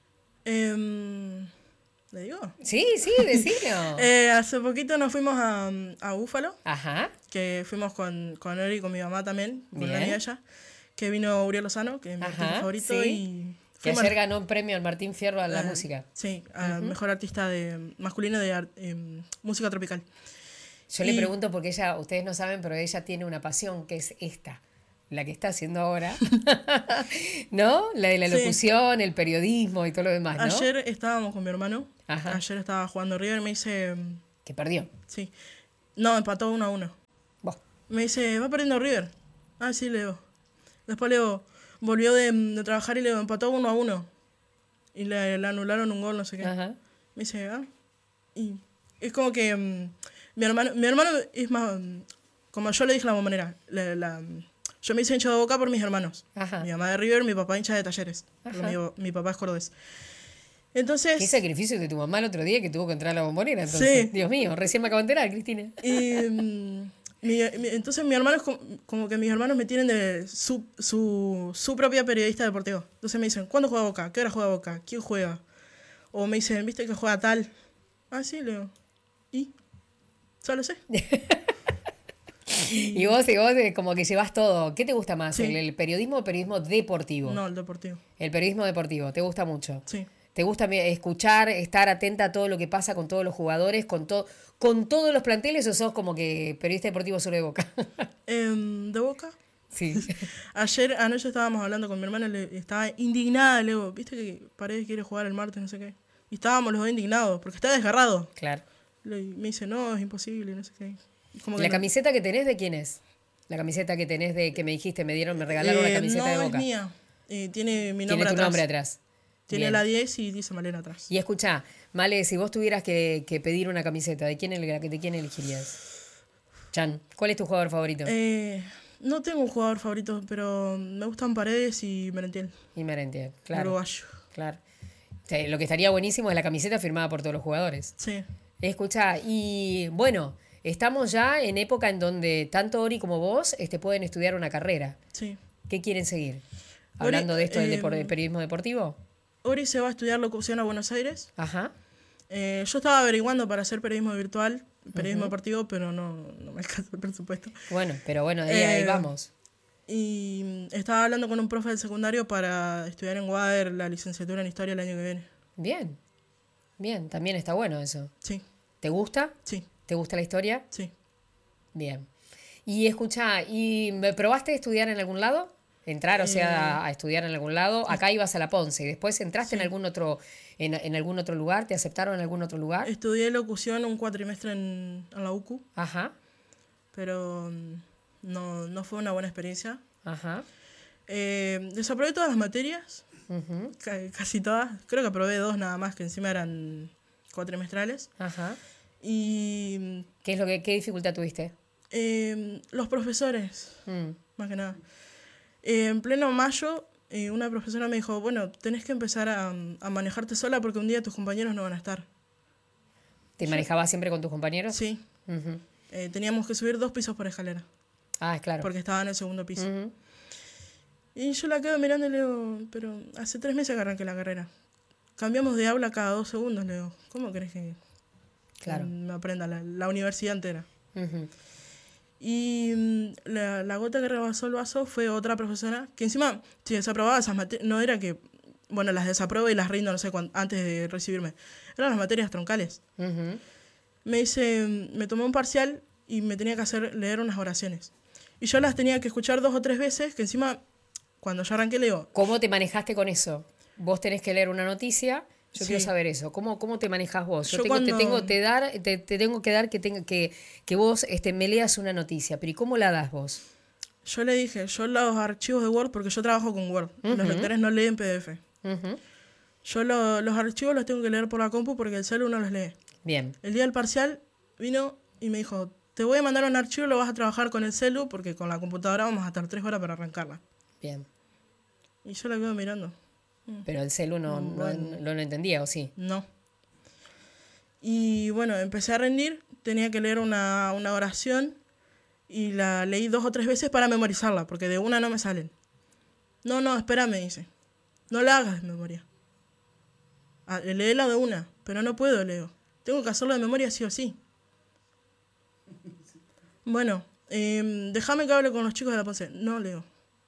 S2: ¿Le digo?
S1: Sí, decilo.
S2: Hace poquito nos fuimos a Búfalo,
S1: Ajá.
S2: que fuimos con Ori y con mi mamá también, con
S1: Bien.
S2: una amiga ella, que vino Uriel Lozano, que es mi
S1: Ajá,
S2: artista favorito.
S1: sí.
S2: Y
S1: Que
S2: fuimos
S1: ayer ganó un premio al Martín Fierro a la música.
S2: Sí, a mejor artista masculino de música tropical.
S1: Yo le pregunto porque ella, ustedes no saben, pero ella tiene una pasión que es esta, la que está haciendo ahora, ¿no? La de la
S2: Sí.
S1: locución, el periodismo y todo lo demás, ¿no?
S2: Ayer estábamos con mi hermano,
S1: Ajá.
S2: ayer estaba jugando River y me dice,
S1: Que perdió.
S2: sí, no, empató 1-1.
S1: Vos.
S2: Me dice, va perdiendo River. Ah, sí, le digo. Después le digo, volvió de trabajar y le digo, empató 1-1. Y le anularon un gol, no sé qué.
S1: Ajá.
S2: Me dice, y es como que mi hermano es más, como yo le dije a la Bombonera, yo me hice hincha de Boca por mis hermanos.
S1: Ajá.
S2: Mi mamá de River, mi papá hincha de Talleres. Porque mi papá es cordobés. Entonces,
S1: Qué sacrificio de tu mamá el otro día que tuvo que entrar a la Bombonera, entonces.
S2: Sí.
S1: Dios mío, recién me acabo de enterar, Cristina.
S2: y, entonces mi hermano es como que mis hermanos me tienen de su propia periodista deportivo. Entonces me dicen, ¿cuándo juega Boca? ¿Qué hora juega Boca? ¿Quién juega? O me dicen, ¿viste que juega tal? Ah, sí, le digo. ¿Y? Solo sé.
S1: Y vos como que llevas todo. ¿Qué te gusta más?
S2: Sí.
S1: ¿El periodismo o periodismo deportivo?
S2: No, el deportivo.
S1: El periodismo deportivo, ¿te gusta mucho?
S2: Sí.
S1: ¿Te gusta escuchar, estar atenta a todo lo que pasa con todos los jugadores, con todos los planteles o sos como que periodista deportivo solo de Boca?
S2: ¿De Boca?
S1: Sí.
S2: Anoche estábamos hablando con mi hermana, estaba indignada, le digo, ¿viste que Paredes quiere jugar el martes, no sé qué? Y estábamos los dos indignados, porque está desgarrado.
S1: Claro.
S2: Me dice, no, es imposible, no sé qué. Como
S1: ¿La camiseta que tenés de quién es? La camiseta que tenés que me dijiste, me regalaron la camiseta de Boca.
S2: No, es mía. Tiene mi nombre
S1: Tiene tu
S2: atrás.
S1: nombre atrás.
S2: Tiene
S1: Bien.
S2: la 10 y dice Malena atrás.
S1: Y escuchá, Male, si vos tuvieras que pedir una camiseta, ¿de quién elegirías? Chan, ¿cuál es tu jugador favorito?
S2: No tengo un jugador favorito, pero me gustan Paredes y Merentiel.
S1: Y Merentiel, claro.
S2: Uruguayo.
S1: Claro. Lo que estaría buenísimo es la camiseta firmada por todos los jugadores.
S2: Sí.
S1: Escuchá, y bueno, estamos ya en época en donde tanto Ori como vos pueden estudiar una carrera.
S2: Sí.
S1: ¿Qué quieren seguir? Hablando de esto del periodismo deportivo.
S2: Ori se va a estudiar locución a Buenos Aires.
S1: Ajá.
S2: Yo estaba averiguando para hacer periodismo virtual, periodismo deportivo, pero no me alcanza el presupuesto.
S1: Bueno, pero bueno, ahí vamos.
S2: Y estaba hablando con un profe del secundario para estudiar en Wader la licenciatura en Historia el año que viene.
S1: Bien. Bien, también está bueno eso.
S2: Sí,
S1: ¿Te gusta?
S2: sí,
S1: ¿Te gusta la historia?
S2: sí.
S1: Bien. Y escucha, ¿me probaste estudiar en algún lado? Entrar, o sea, a estudiar en algún lado. Acá ibas a la Ponce y después entraste en
S2: Sí.
S1: algún otro, en algún otro lugar, ¿te aceptaron en algún otro lugar?
S2: Estudié locución un cuatrimestre en la UCU,
S1: Ajá,
S2: pero no fue una buena experiencia.
S1: ajá.
S2: Desaprobé todas las materias,
S1: Ujú,
S2: casi todas. Creo que aprobé 2 nada más, que encima eran cuatrimestrales.
S1: ajá.
S2: Y
S1: ¿Qué dificultad tuviste?
S2: los profesores,
S1: Mm.
S2: más que nada. En pleno mayo, una profesora me dijo, bueno, tenés que empezar a manejarte sola porque un día tus compañeros no van a estar.
S1: ¿Te manejabas siempre con tus compañeros?
S2: Sí,
S1: Ujú.
S2: teníamos que subir 2 pisos por escalera,
S1: Ah, claro.
S2: porque estaba en el segundo piso.
S1: Ujú.
S2: Y yo la quedo mirando y le digo, pero hace 3 meses que arranqué la carrera. Cambiamos de aula cada 2 segundos, le digo. ¿Cómo crees que
S1: Claro.
S2: me aprenda la universidad entera?
S1: Ujú.
S2: Y la gota que rebasó el vaso fue otra profesora, que encima, si desaprobaba esas materias, no era que, bueno, las desapruebo y las rindo, no sé, antes de recibirme. Eran las materias troncales.
S1: Ujú.
S2: Me dice, me tomó un parcial y me tenía que leer unas oraciones. Y yo las tenía que escuchar 2 o 3 veces, que encima, cuando yo arranqué, le digo,
S1: ¿Cómo te manejaste con eso? Vos tenés que leer una noticia. Yo quiero
S2: sí,
S1: saber eso. ¿Cómo te manejas vos?
S2: yo
S1: Te tengo,
S2: cuando,
S1: te tengo que dar que vos me leas una noticia. Pero ¿y cómo la das vos?
S2: yo le dije, yo los archivos de Word, porque yo trabajo con Word, los lectores no leen PDF.
S1: Ujú.
S2: Yo los archivos los tengo que leer por la compu porque el celu no los lee.
S1: Bien.
S2: El día del parcial vino y me dijo, te voy a mandar un archivo, lo vas a trabajar con el celu porque con la computadora vamos a estar 3 horas para arrancarla.
S1: Bien.
S2: Y yo la quedo mirando.
S1: Pero el celu
S2: Bueno,
S1: no lo entendía, ¿o sí?
S2: no. Y bueno, empecé a rendir, tenía que leer una oración y la leí 2 o 3 veces para memorizarla, porque de una no me salen. No, espera, me dice. No la hagas de memoria. Léela de una, pero no puedo, leo. Tengo que hacerlo de memoria sí o sí. Bueno, déjame que hable con los chicos de la Ponce. No, Leo.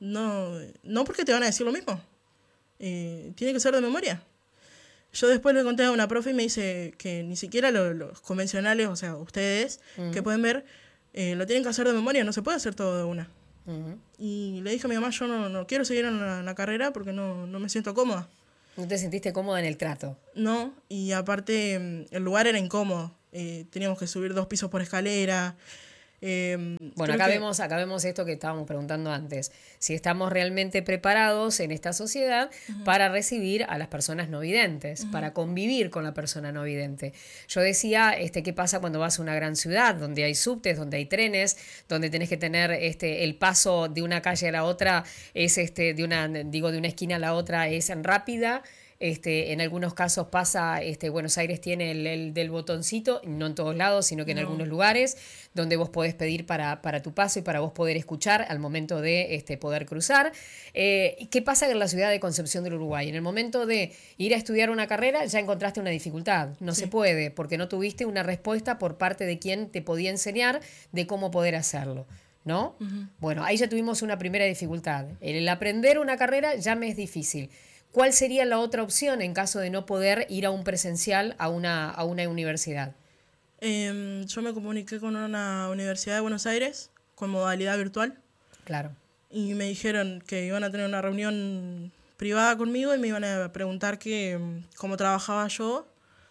S2: No porque te van a decir lo mismo. Tiene que ser de memoria. Yo después le conté a una profe y me dice que ni siquiera los convencionales, o sea, ustedes que pueden ver, lo tienen que hacer de memoria, no se puede hacer todo de una.
S1: Ujú.
S2: Y le dije a mi mamá, yo no quiero seguir en la carrera porque no me siento cómoda.
S1: ¿No te sentiste cómoda en el trato?
S2: No, y aparte el lugar era incómodo. Teníamos que subir 2 pisos por escalera.
S1: Bueno,
S2: Creo que
S1: acá vemos esto que estábamos preguntando antes. Si estamos realmente preparados en esta sociedad para recibir a las personas no videntes, para convivir con la persona no vidente. Yo decía, ¿qué pasa cuando vas a una gran ciudad, donde hay subtes, donde hay trenes, donde tenés que tener el paso de una calle a la otra, es de una esquina a la otra es rápida? En algunos casos pasa, Buenos Aires tiene el del botoncito, no en todos lados, sino que en
S2: no.
S1: algunos lugares, donde vos podés pedir para tu paso y para vos poder escuchar al momento de poder cruzar. ¿Qué pasa en la ciudad de Concepción del Uruguay? En el momento de ir a estudiar una carrera ya encontraste una dificultad. No se puede, porque no tuviste una respuesta por parte de quien te podía enseñar de cómo poder hacerlo. ¿No? Bueno, ahí ya tuvimos una primera dificultad. El aprender una carrera ya me es difícil. ¿Cuál sería la otra opción en caso de no poder ir a un presencial a una universidad?
S2: Yo me comuniqué con una universidad de Buenos Aires con modalidad virtual
S1: Claro.
S2: y me dijeron que iban a tener una reunión privada conmigo y me iban a preguntar cómo trabajaba yo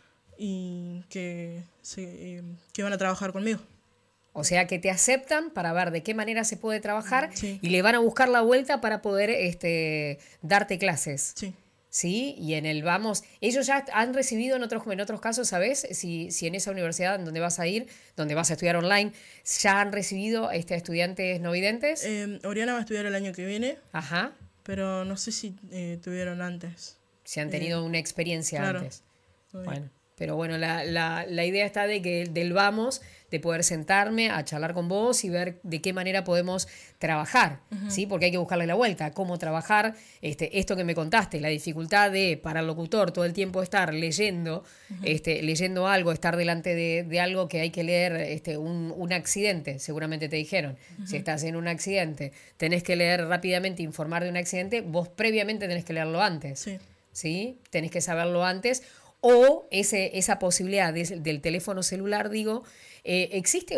S2: y que iban a trabajar conmigo.
S1: O sea que te aceptan para ver de qué manera se puede trabajar
S2: Sí,
S1: y le van a buscar la vuelta para poder darte clases.
S2: sí.
S1: ¿Sí? Y en el vamos, ellos ya han recibido en otros casos, ¿sabes? Si en esa universidad donde vas a ir, donde vas a estudiar online, ya han recibido estudiantes no videntes.
S2: Oriana va a estudiar el año que viene,
S1: Ajá.
S2: pero no sé si tuvieron antes.
S1: Si han tenido una experiencia
S2: claro.
S1: antes.
S2: Muy bien.
S1: Bueno, pero bueno, la idea está de que del vamos, de poder sentarme a charlar con vos y ver de qué manera podemos trabajar, ¿sí? Porque hay que buscarle la vuelta, cómo trabajar, esto que me contaste, la dificultad de para el locutor todo el tiempo estar leyendo, leyendo algo, estar delante de algo que hay que leer, un accidente, seguramente te dijeron. Si estás en un accidente, tenés que leer rápidamente, informar de un accidente, vos previamente tenés que leerlo antes.
S2: Sí.
S1: ¿Sí? Tenés que saberlo antes. O esa posibilidad del teléfono celular, digo, ¿existe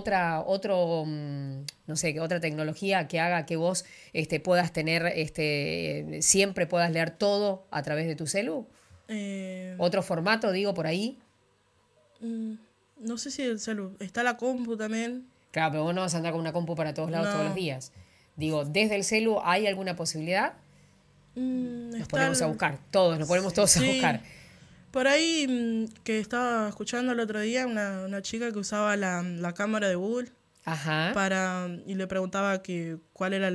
S1: no sé, otra tecnología que haga que vos puedas tener, siempre puedas leer todo a través de tu celu?
S2: Eh,
S1: ¿Otro formato, digo, por ahí?
S2: mm, no sé si el celu. Está la compu también.
S1: Claro, pero vos no vas a andar con una compu para todos lados todos los
S2: No.
S1: días. Digo, ¿desde el celu hay alguna posibilidad? Nos
S2: Está
S1: ponemos a buscar, todos, nos ponemos todos a buscar.
S2: Sí. Por ahí que estaba escuchando el otro día una chica que usaba la cámara de Google
S1: Ajá.
S2: y le preguntaba que cuál era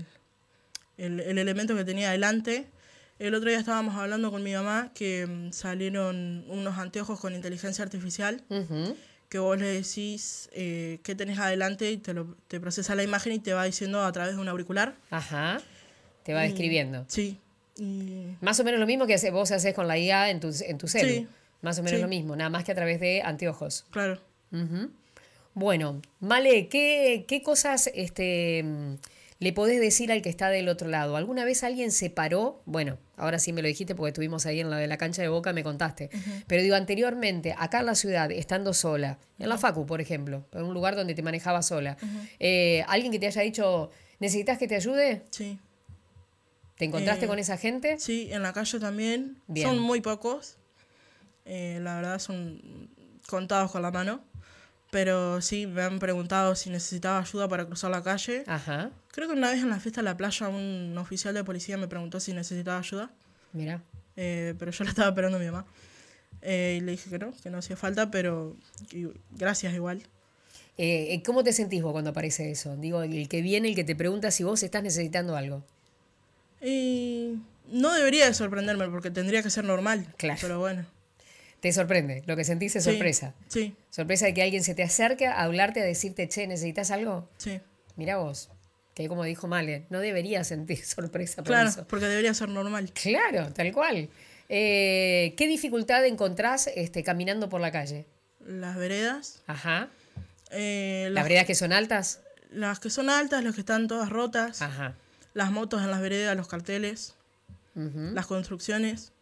S2: el elemento que tenía delante. El otro día estábamos hablando con mi mamá que salieron unos anteojos con inteligencia artificial
S1: Ujú.
S2: que vos le decís qué tenés adelante y te procesa la imagen y te va diciendo a través de un auricular.
S1: Ajá. Te va
S2: Y,
S1: describiendo.
S2: sí. Y,
S1: Más o menos lo mismo que vos haces con la IA en tu celu.
S2: sí,
S1: Más o menos
S2: sí,
S1: lo mismo, nada más que a través de anteojos.
S2: claro.
S1: Ujú. Bueno, Male, ¿qué cosas le podés decir al que está del otro lado? ¿Alguna vez alguien se paró? Bueno, ahora sí me lo dijiste porque estuvimos ahí en la de la cancha de Boca, me contaste. Pero digo, anteriormente, acá en la ciudad, estando sola, en la Facu, por ejemplo, en un lugar donde te manejabas sola, alguien que te haya dicho, ¿necesitas que te ayude?
S2: Sí.
S1: ¿Te encontraste
S2: Eh,
S1: con esa gente?
S2: sí, en la calle también. Son
S1: Bien.
S2: muy pocos. La verdad son contados con la mano. Pero sí, me han preguntado si necesitaba ayuda para cruzar la calle.
S1: Ajá,
S2: Creo que una vez en la fiesta de la playa un oficial de policía me preguntó si necesitaba ayuda.
S1: mira.
S2: Pero yo la estaba esperando a mi mamá. Y le dije que no hacía falta, pero gracias igual.
S1: ¿Cómo te sentís vos cuando aparece eso? Digo, el que viene, el que te pregunta si vos estás necesitando algo.
S2: Y no debería de sorprenderme porque tendría que ser normal.
S1: Claro.
S2: Pero bueno.
S1: Te sorprende, lo que sentís es
S2: Sí,
S1: sorpresa.
S2: sí,
S1: Sorpresa de que alguien se te acerque a hablarte, a decirte, che, ¿necesitas algo?
S2: sí.
S1: Mira vos, que como dijo Male, no deberías sentir sorpresa por
S2: Claro,
S1: eso.
S2: porque debería ser normal.
S1: Claro, tal cual. ¿Qué dificultad encontrás caminando por la calle?
S2: Las veredas.
S1: Ajá. ¿Las
S2: Las,
S1: veredas que son altas?
S2: las que son altas, las que están todas rotas.
S1: Ajá.
S2: Las motos en las veredas, los carteles.
S1: Ujú.
S2: Las construcciones.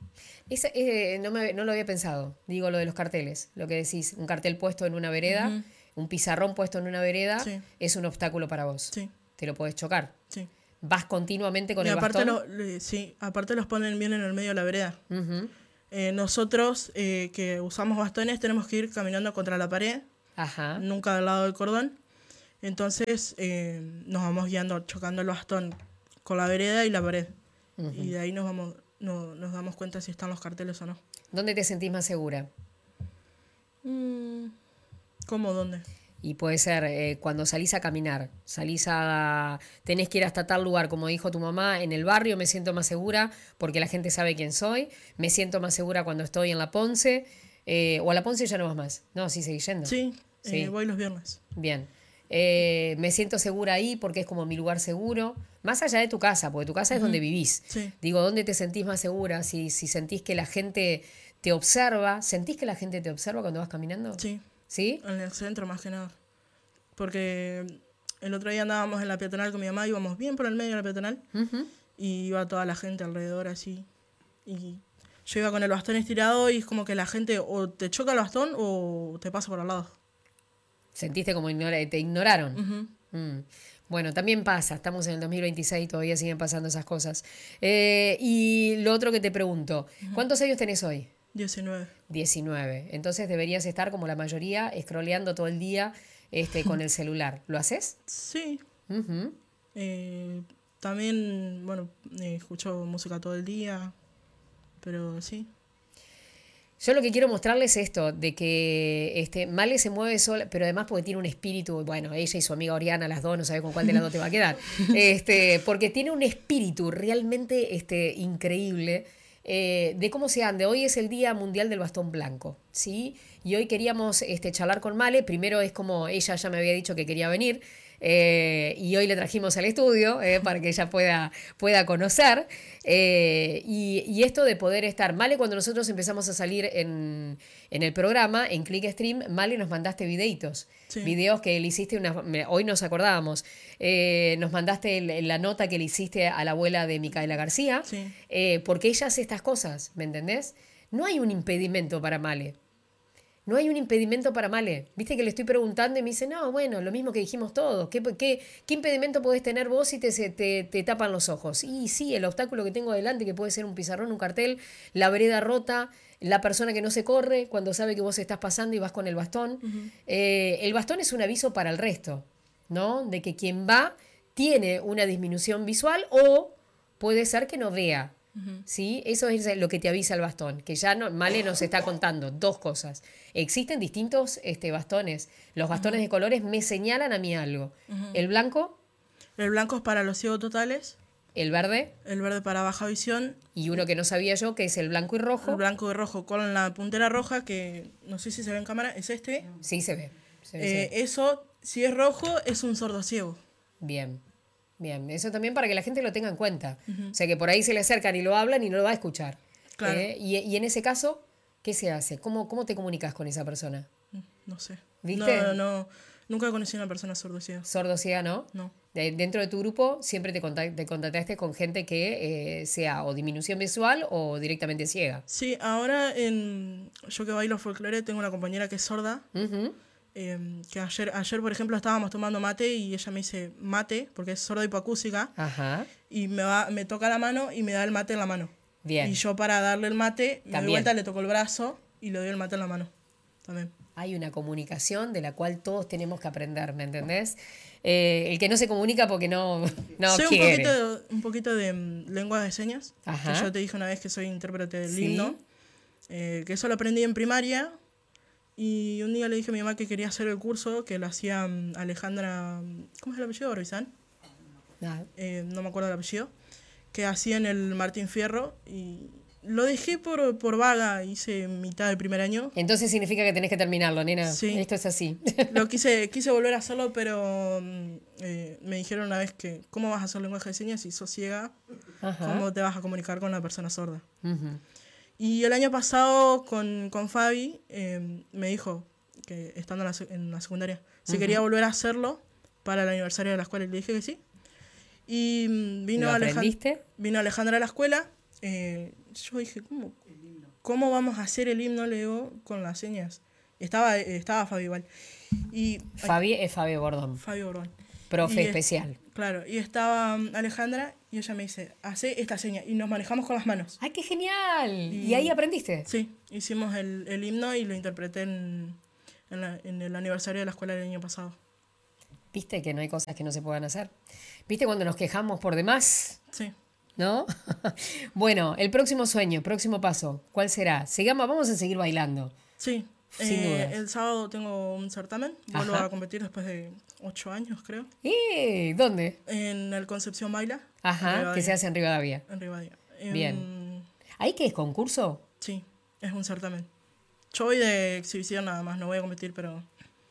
S1: No lo había pensado. Digo lo de los carteles. Lo que decís, un cartel puesto en una vereda, un pizarrón puesto en una vereda,
S2: Sí.
S1: es un obstáculo para vos.
S2: Sí,
S1: Te lo podés chocar.
S2: sí.
S1: Vas continuamente con
S2: Y
S1: el
S2: aparte,
S1: bastón.
S2: sí, aparte los ponen bien en el medio de la vereda.
S1: Ujú.
S2: Nosotros que usamos bastones tenemos que ir caminando contra la pared,
S1: Ajá.
S2: nunca del lado del cordón. Entonces nos vamos guiando, chocando el bastón con la vereda y la pared. Y de ahí nos damos cuenta si están los carteles o no.
S1: ¿Dónde te sentís más segura?
S2: ¿Cómo? ¿Dónde?
S1: Y puede ser cuando salís a caminar, tenés que ir hasta tal lugar, como dijo tu mamá, en el barrio me siento más segura porque la gente sabe quién soy, me siento más segura cuando estoy en la Ponce, o a la Ponce ya no vas más, no, sí, seguís yendo.
S2: Sí,
S1: Sí.
S2: voy los viernes.
S1: Bien. Me siento segura ahí porque es como mi lugar seguro, más allá de tu casa, porque tu casa es donde vivís.
S2: Sí.
S1: Digo, ¿dónde te sentís más segura? Si sentís que la gente te observa, ¿sentís que la gente te observa cuando vas caminando?
S2: Sí,
S1: ¿Sí?
S2: en el centro más que nada. Porque el otro día andábamos en la peatonal con mi mamá, íbamos bien por el medio de la peatonal
S1: Ujú.
S2: y iba toda la gente alrededor así. Y yo iba con el bastón estirado y es como que la gente o te choca el bastón o te pasa por al lado.
S1: Sentiste como te ignoraron.
S2: Ujú.
S1: Bueno, también pasa, estamos en el 2026 y todavía siguen pasando esas cosas. Y lo otro que te pregunto, ¿cuántos años tenés hoy?
S2: 19.
S1: 19. Entonces deberías estar como la mayoría, scrolleando todo el día con el celular. ¿Lo haces?
S2: Sí.
S1: Ujú.
S2: También, bueno, escucho música todo el día, pero sí.
S1: Yo lo que quiero mostrarles es esto, de que Male se mueve sola, pero además porque tiene un espíritu, bueno, ella y su amiga Oriana, las dos, no sabes con cuál de las dos te va a quedar, porque tiene un espíritu realmente increíble de cómo se ande. Hoy es el Día Mundial del Bastón Blanco, ¿sí? Y hoy queríamos charlar con Male, primero es como ella ya me había dicho que quería venir, y hoy le trajimos al estudio para que ella pueda conocer. Y esto de poder estar. Male, cuando nosotros empezamos a salir en el programa, en Clickstream, Male nos mandaste videitos.
S2: Sí.
S1: Videos que le hiciste, hoy nos acordábamos, nos mandaste la nota que le hiciste a la abuela de Micaela García,
S2: Sí.
S1: porque ella hace estas cosas, ¿me entendés? no hay un impedimento para Male. No hay un impedimento para Male. Viste que le estoy preguntando y me dice, no, bueno, lo mismo que dijimos todos. ¿Qué impedimento podés tener vos si te tapan los ojos? Y sí, el obstáculo que tengo adelante, que puede ser un pizarrón, un cartel, la vereda rota, la persona que no se corre cuando sabe que vos estás pasando y vas con el bastón. El bastón es un aviso para el resto, ¿no? De que quien va tiene una disminución visual o puede ser que no vea. ¿Sí? Eso es lo que te avisa el bastón, que ya Male nos está contando dos cosas. Existen distintos bastones. Los bastones de colores me señalan a mí algo. El blanco.
S2: El blanco es para los ciegos totales.
S1: El verde.
S2: El verde para baja visión.
S1: Y uno que no sabía yo, que es el blanco y rojo.
S2: El blanco y rojo con la puntera roja, que no sé si se ve en cámara, es este.
S1: Sí, se ve.
S2: Eso, si es rojo, es un sordo ciego.
S1: Bien. Bien, eso también para que la gente lo tenga en cuenta. O sea, que por ahí se le acercan y lo hablan y no lo va a escuchar.
S2: Claro.
S1: Y en ese caso, ¿qué se hace? ¿Cómo te comunicas con esa persona?
S2: No sé.
S1: ¿Viste?
S2: No, nunca conocí a una persona sordo-ciega.
S1: Sordo-ciega, ¿no?
S2: No.
S1: Dentro de tu grupo siempre te contactaste con gente que sea o disminución visual o directamente ciega.
S2: Sí, ahora yo que bailo folclore tengo una compañera que es sorda. Que ayer, por ejemplo, estábamos tomando mate y ella me dice mate, porque es sorda hipoacústica.
S1: Ajá.
S2: Y me toca la mano y me da el mate en la mano.
S1: Bien.
S2: Y yo para darle el mate, me doy
S1: También.
S2: vuelta, le toco el brazo y le doy el mate en la mano. También.
S1: Hay una comunicación de la cual todos tenemos que aprender, ¿me entendés? El que no se comunica porque no
S2: Sé
S1: quiere.
S2: un poquito de lengua de señas.
S1: Ajá.
S2: Que yo te dije una vez que soy intérprete del
S1: Sí.
S2: himno. Que eso lo aprendí en primaria. Y un día le dije a mi mamá que quería hacer el curso que lo hacía Alejandra. ¿Cómo es el apellido? ¿Orbizán?
S1: Ah,
S2: No me acuerdo el apellido. Que hacía en el Martín Fierro. Y lo dejé por vaga. Hice mitad del primer año.
S1: Entonces significa que tenés que terminarlo, nena.
S2: Sí.
S1: Esto es así.
S2: Lo quise volver a hacerlo, pero me dijeron una vez que ¿cómo vas a hacer lenguaje de señas si sos ciega?
S1: Ajá.
S2: ¿Cómo te vas a comunicar con una persona sorda?
S1: Ujú.
S2: Y el año pasado con Fabi me dijo, que estando en la secundaria, si quería volver a hacerlo para el aniversario de la escuela. Y le dije que sí. Y
S1: ¿Lo aprendiste?
S2: vino Alejandra a la escuela. Yo dije, ¿cómo vamos a hacer el himno, le digo, con las señas? Estaba Fabi igual. Y,
S1: Fabi es Fabi Bordón,
S2: Fabi Borón.
S1: profe
S2: Y
S1: especial.
S2: Claro, y estaba Alejandra y ella me dice, hace esta seña y nos manejamos con las manos.
S1: ¡Ay, qué genial! ¿Y ahí aprendiste?
S2: Sí, hicimos el himno y lo interpreté en el aniversario de la escuela del año pasado.
S1: ¿Viste que no hay cosas que no se puedan hacer? ¿Viste cuando nos quejamos por demás?
S2: Sí.
S1: ¿No? Bueno, el próximo sueño, próximo paso, ¿cuál será? Vamos a seguir bailando.
S2: Sí.
S1: Sin dudas.
S2: El sábado tengo un certamen. Vuelvo
S1: Ajá.
S2: a competir después de 8 años, creo.
S1: ¿Dónde?
S2: En el Concepción Baila.
S1: Ajá, que se hace en Rivadavia.
S2: En Rivadavia.
S1: Bien. ¿Ahí qué es concurso?
S2: Sí, es un certamen. Yo voy de exhibición nada más, no voy a competir, pero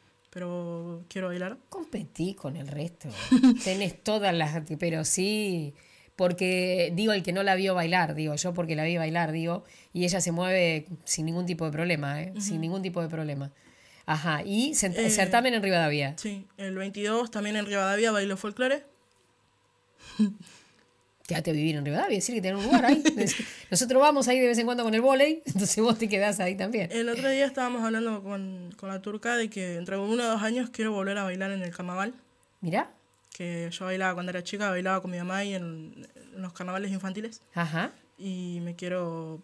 S2: quiero bailar.
S1: Competí con el resto. Tenés todas las... Pero sí, porque digo el que no la vio bailar, digo yo porque la vi bailar, digo, y ella se mueve sin ningún tipo de problema, sin ningún tipo de problema. Ajá, y certamen en Rivadavia.
S2: Sí, el 22 también en Rivadavia bailo folclore.
S1: Quédate a vivir en Rivadavia, decir que tenés un lugar ahí. Nosotros vamos ahí de vez en cuando con el vóley, entonces vos te quedás ahí también.
S2: El otro día estábamos hablando con la turca de que entre 1 o 2 años quiero volver a bailar en el carnaval.
S1: Mirá.
S2: Que yo bailaba cuando era chica, bailaba con mi mamá y en los carnavales infantiles.
S1: Ajá.
S2: Y me quiero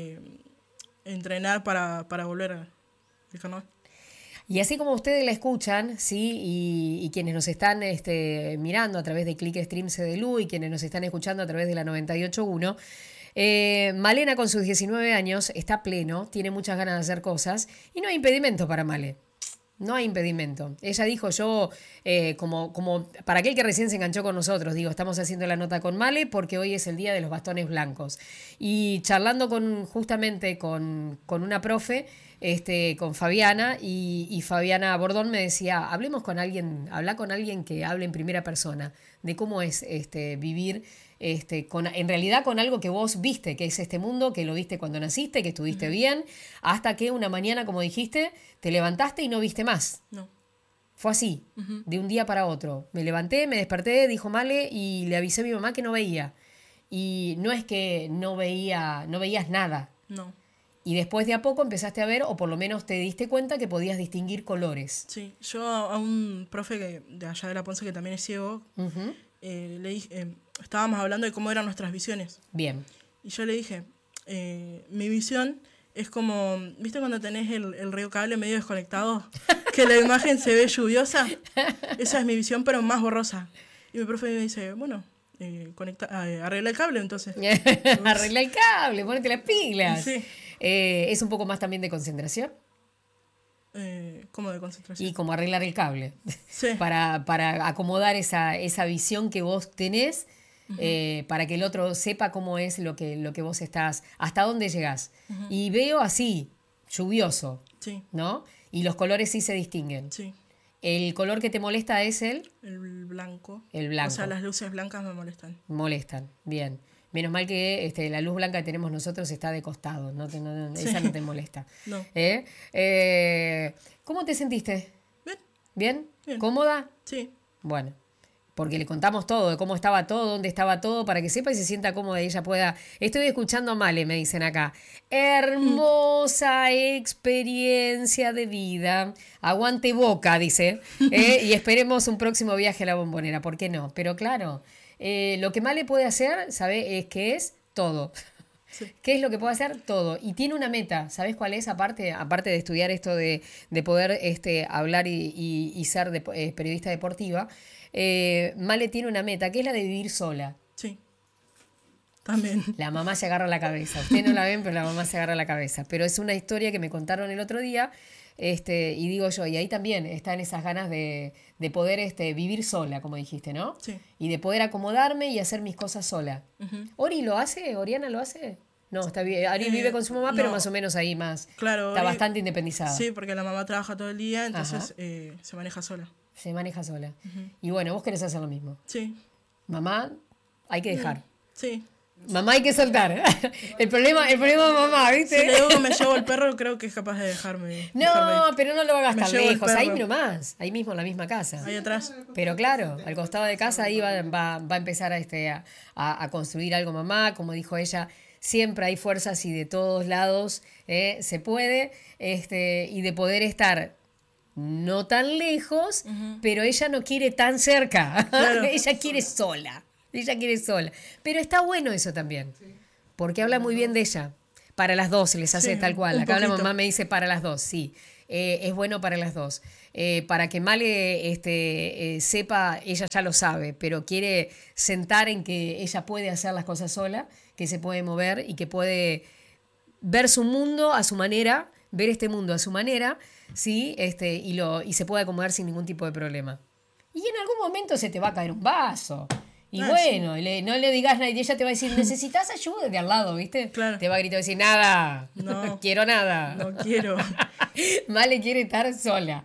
S2: entrenar para volver al carnaval.
S1: Y así como ustedes la escuchan, ¿sí? Y quienes nos están mirando a través de Click Stream CDLU y quienes nos están escuchando a través de la 98.1, Malena con sus 19 años está pleno, tiene muchas ganas de hacer cosas y no hay impedimento para Male. No hay impedimento. Ella dijo, yo, como para aquel que recién se enganchó con nosotros, digo, estamos haciendo la nota con Male porque hoy es el día de los bastones blancos. Y charlando justamente con una profe, con Fabiana, y Fabiana Bordón me decía, habla con alguien que hable en primera persona de cómo es vivir en realidad con algo que vos viste, que es este mundo, que lo viste cuando naciste, que estuviste bien, hasta que una mañana, como dijiste, te levantaste y no viste más.
S2: No.
S1: Fue así, de un día para otro. Me levanté, me desperté, dijo Male, y le avisé a mi mamá que no veía. Y no es que no veías nada.
S2: No.
S1: Y después de a poco empezaste a ver, o por lo menos te diste cuenta que podías distinguir colores.
S2: Sí, yo a un profe de allá de La Ponce, que también es ciego,
S1: Ujú.
S2: le dije, estábamos hablando de cómo eran nuestras visiones.
S1: Bien.
S2: Y yo le dije, mi visión es como, ¿viste cuando tenés el río cable medio desconectado? Que la imagen se ve lluviosa. Esa es mi visión, pero más borrosa. Y mi profe me dice, bueno, arregla el cable entonces.
S1: Arregla el cable, ponete las pilas.
S2: Sí.
S1: Es un poco más también de concentración
S2: Como de concentración.
S1: y como arreglar el cable.
S2: Sí.
S1: Para acomodar esa visión que vos tenés, para que el otro sepa cómo es lo que vos estás, hasta dónde llegás. Y veo así, lluvioso,
S2: Sí,
S1: ¿no? Y los colores sí se distinguen.
S2: sí.
S1: El color que te molesta es
S2: El blanco.
S1: el blanco.
S2: O sea, las luces blancas me molestan.
S1: Molestan, bien. Menos mal que la luz blanca que tenemos nosotros está de costado, esa no te molesta.
S2: No.
S1: ¿Cómo te sentiste?
S2: Bien,
S1: ¿Bien?
S2: Bien.
S1: ¿Cómoda?
S2: sí.
S1: Bueno, porque le contamos todo, de cómo estaba todo, dónde estaba todo, para que sepa y se sienta cómoda y ella pueda... Estoy escuchando a Male, me dicen acá. Hermosa experiencia de vida. Aguante Boca, dice. Y esperemos un próximo viaje a la Bombonera, ¿por qué no? Pero claro, lo que Male puede hacer, ¿sabe? Es que es todo.
S2: Sí.
S1: ¿Qué es lo que puede hacer? Todo. Y tiene una meta. ¿Sabes cuál es? Aparte de estudiar esto de poder hablar y ser periodista deportiva, Male tiene una meta, que es la de vivir sola.
S2: Sí. También.
S1: La mamá se agarra la cabeza. Ustedes no la ven, pero la mamá se agarra la cabeza. Pero es una historia que me contaron el otro día. Y digo yo, y ahí también están esas ganas de poder vivir sola, como dijiste, ¿no?
S2: Sí.
S1: Y de poder acomodarme y hacer mis cosas sola.
S2: Ujú.
S1: ¿Ori lo hace? ¿Oriana lo hace? No, está bien. Ari vive con su mamá, pero
S2: no.
S1: más o menos ahí más.
S2: Claro.
S1: Está
S2: Ori-
S1: bastante independizada.
S2: Sí, porque la mamá trabaja todo el día, entonces se maneja sola.
S1: Se maneja sola. Y bueno, vos querés hacer lo mismo.
S2: Sí.
S1: Mamá, hay que dejar.
S2: Sí.
S1: Mamá hay que soltar. el problema de mamá, ¿viste?
S2: Si le digo que me llevo el perro, creo que es capaz de dejarme.
S1: No, pero no lo hagas
S2: Me
S1: tan
S2: llevo el
S1: lejos. Ahí
S2: perro.
S1: nomás. Ahí mismo en la misma casa.
S2: Ahí atrás.
S1: Pero claro, al costado de casa ahí va a empezar a construir algo mamá. Como dijo ella, siempre hay fuerzas y de todos lados se puede. Y de poder estar no tan lejos, pero ella no quiere tan cerca.
S2: Claro.
S1: Ella quiere sola. Ella quiere sola. Pero está bueno eso también. Porque habla muy bien de ella. Para las dos se les hace
S2: Sí,
S1: tal cual.
S2: un
S1: Acá la
S2: poquito.
S1: mamá me dice para las dos, sí. Es bueno para las dos. Para que Male sepa, ella ya lo sabe, pero quiere sentar en que ella puede hacer las cosas sola, que se puede mover y que puede ver su mundo a su manera, ver este mundo a su manera, ¿sí? Y se puede acomodar sin ningún tipo de problema. Y en algún momento se te va a caer un vaso. Y bueno, no le digas nada y ella te va a decir, ¿necesitas ayuda? De al lado, ¿viste?
S2: Claro.
S1: Te va a gritar y decir, nada,
S2: No.
S1: quiero nada.
S2: No quiero.
S1: Male quiere estar sola.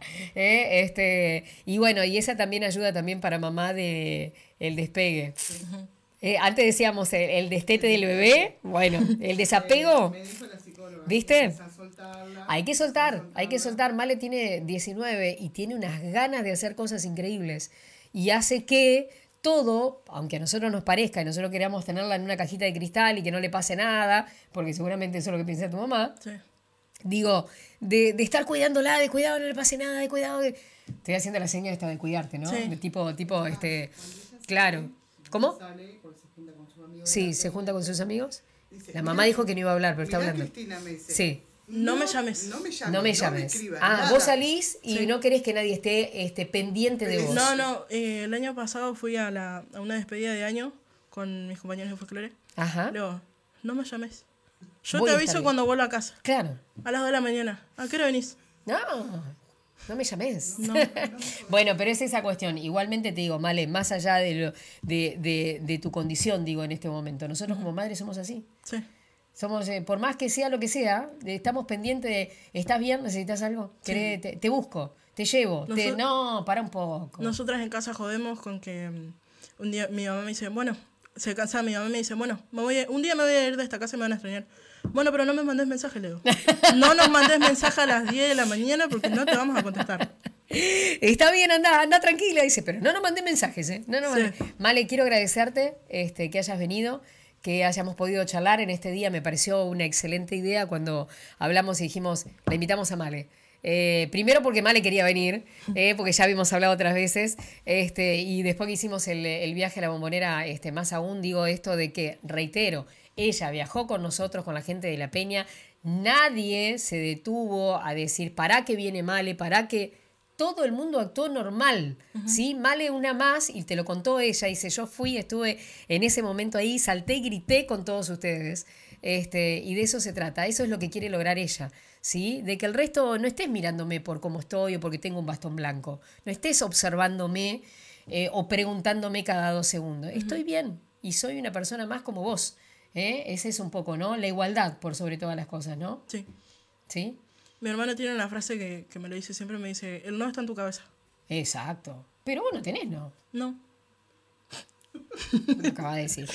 S1: Y bueno, y esa también ayuda también para mamá de el despegue. Antes decíamos el destete del bebé, bueno, el desapego,
S3: Me dijo la psicóloga.
S1: ¿viste?
S3: Empezá a soltarla.
S1: Hay que soltar, hay que soltar. Male tiene 19 y tiene unas ganas de hacer cosas increíbles. Y hace que todo, aunque a nosotros nos parezca y nosotros queramos tenerla en una cajita de cristal y que no le pase nada, porque seguramente eso es lo que piensa tu mamá,
S2: Sí.
S1: digo, de estar cuidándola, de cuidado, no le pase nada, de cuidado. Estoy haciendo la seña esta de cuidarte, ¿no?
S2: Sí.
S1: De tipo, claro. ¿Cómo?
S3: Sale, porque se junta con sus amigos.
S1: Sí, se junta con sus amigos.
S3: Dice,
S1: La mamá dijo que no iba a hablar, pero está
S3: mirá,
S1: hablando.
S3: Cristina me dice,
S1: Sí.
S2: No me llames.
S3: No me llames.
S1: No me llames.
S3: escribas,
S1: Ah,
S3: nada.
S1: vos salís y
S2: Sí.
S1: no querés que nadie esté pendiente de vos.
S2: No, el año pasado fui a una despedida de año con mis compañeros de folclore.
S1: Ajá.
S2: Le digo, no me llames. Yo
S1: Voy
S2: te
S1: a
S2: aviso
S1: estar bien.
S2: cuando vuelva a casa.
S1: Claro.
S2: A las 2 de la mañana. ¿A qué hora venís?
S1: No, no me llames.
S2: No.
S1: Bueno, pero es esa cuestión. Igualmente te digo, Male, más allá de tu condición, digo, en este momento, nosotros como madres somos así.
S2: Sí.
S1: Somos, por más que sea lo que sea, estamos pendientes de, ¿estás bien? ¿Necesitas algo? Te busco, te llevo. No, para un poco.
S2: Nosotras en casa jodemos con que un día mi mamá me dice, bueno, se cansa mi mamá y me dice, bueno, un día me voy a ir de esta casa y me van a extrañar. Bueno, pero no me mandes mensaje, le digo. No nos mandes mensaje a las 10 de la mañana porque no te vamos a contestar.
S1: Está bien, anda tranquila, dice, pero no nos mandé mensajes, ¿eh? No nos
S2: Sí.
S1: mandé. Male, quiero agradecerte que hayas venido, que hayamos podido charlar en este día. Me pareció una excelente idea cuando hablamos y dijimos, la invitamos a Male. Primero porque Male quería venir, porque ya habíamos hablado otras veces, y después que hicimos el viaje a la Bombonera, más aún digo esto de que, reitero, ella viajó con nosotros, con la gente de La Peña, nadie se detuvo a decir, ¿para qué viene Male? ¿Para qué? Todo el mundo actuó normal, ¿sí? Male una más, y te lo contó ella, dice, yo fui, estuve en ese momento ahí, salté y grité con todos ustedes, y de eso se trata, eso es lo que quiere lograr ella, ¿sí? De que el resto no estés mirándome por cómo estoy o porque tengo un bastón blanco, no estés observándome o preguntándome cada 2 segundos, estoy bien y soy una persona más como vos, ese es un poco, ¿no? La igualdad por sobre todas las cosas, ¿no?
S2: Sí.
S1: ¿Sí?
S2: Mi hermano tiene una frase que me lo dice siempre, me dice, el no está en tu cabeza.
S1: Exacto. Pero vos no tenés, ¿no?
S2: No.
S1: Lo acaba de decir.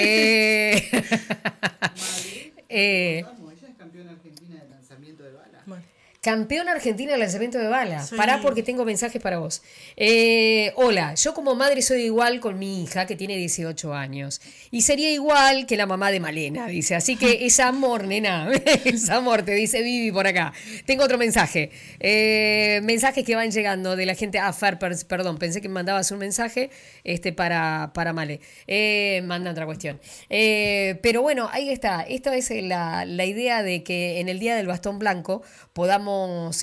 S3: Vamos, ella es campeona argentina de lanzamiento de bala.
S2: Bueno.
S1: Campeona argentina de lanzamiento de bala.
S2: Sí.
S1: Pará porque tengo mensajes para vos. Hola, yo como madre soy igual con mi hija que tiene 18 años. Y sería igual que la mamá de Malena, dice. Así que es amor, nena. Es amor, te dice Vivi por acá. Tengo otro mensaje. Mensajes que van llegando de la gente. Fer, perdón, pensé que me mandabas un mensaje para Male. Manda otra cuestión. Pero bueno, ahí está. Esta es la idea de que en el Día del Bastón Blanco podamos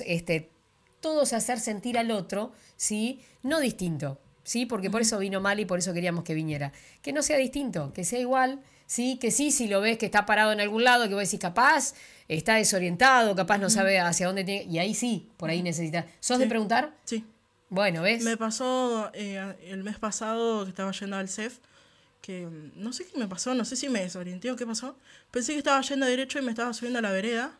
S1: todos hacer sentir al otro, ¿sí? No distinto, ¿sí? Porque por eso vino Male y por eso queríamos que viniera. Que no sea distinto, que sea igual, ¿sí? Que sí, si lo ves que está parado en algún lado, que vos decís, capaz está desorientado, capaz no sabe hacia dónde tiene... Y ahí sí, por ahí necesitas... ¿Sos de preguntar?
S2: Sí.
S1: Bueno, ¿ves?
S2: Me pasó el mes pasado que estaba yendo al CEF, que no sé qué me pasó, no sé si me desorienté o qué pasó. Pensé que estaba yendo derecho y me estaba subiendo a la vereda.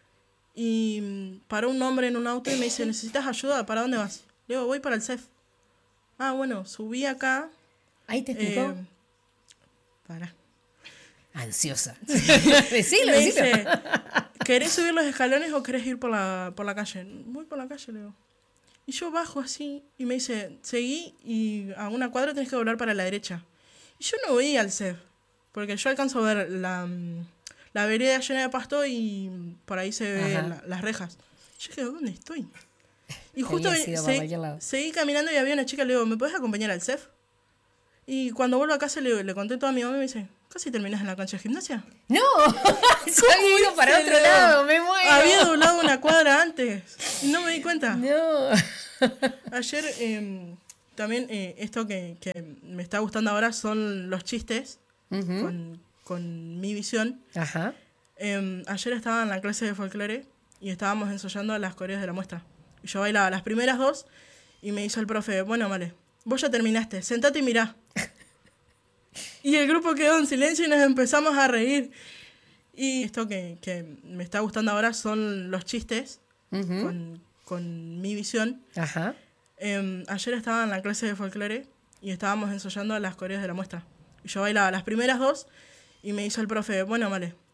S2: Y paró un hombre en un auto y me dice, ¿necesitas ayuda? ¿Para dónde vas? Le digo, voy para el CEF. Ah, bueno, subí acá.
S1: Ahí te explicó.
S2: Para.
S1: Ansiosa.
S2: Me
S1: Decilo.
S2: dice, ¿querés subir los escalones o querés ir por la calle? Voy por la calle, le digo. Y yo bajo así y me dice, seguí y a una cuadra tenés que doblar para la derecha. Y yo no veía al CEF, porque yo alcanzo a ver la vereda llena de pasto y por ahí se ven las rejas. Yo dije, ¿dónde estoy? Y justo seguí caminando y había una chica, le digo, ¿me podés acompañar al CEF? Y cuando vuelvo a casa le conté todo a mi mamá y me dice, ¿casi terminás en la cancha de gimnasia?
S1: ¡No! Se había ido para otro lado, me muero.
S2: Había doblado una cuadra antes y no me di cuenta.
S1: No.
S2: Ayer también esto que me está gustando ahora son los chistes con mi visión.
S1: Ajá.
S2: Ayer estaba en la clase de folclore y estábamos ensayando las coreos de la muestra. Y yo bailaba las primeras 2 y me hizo el profe, bueno, vale, vos ya terminaste. Sentate y mirá. Y el grupo quedó en silencio y nos empezamos a reír. Y justo seguí caminando y había una chica, le digo, ¿me podés acompañar al CEF? Y cuando vuelvo a casa le conté todo a mi mamá y me dice, ¿casi terminás en la cancha de gimnasia? No. Vos ya terminaste, sentate y mirá. Y el grupo quedó en silencio y nos empezamos a reír. Y esto que me está gustando ahora son los chistes con mi visión.
S1: Ajá.
S2: Ayer estaba en la clase de folclore y estábamos ensayando las coreos de la muestra. Y yo bailaba las primeras 2 y me hizo el profe, bueno, vale,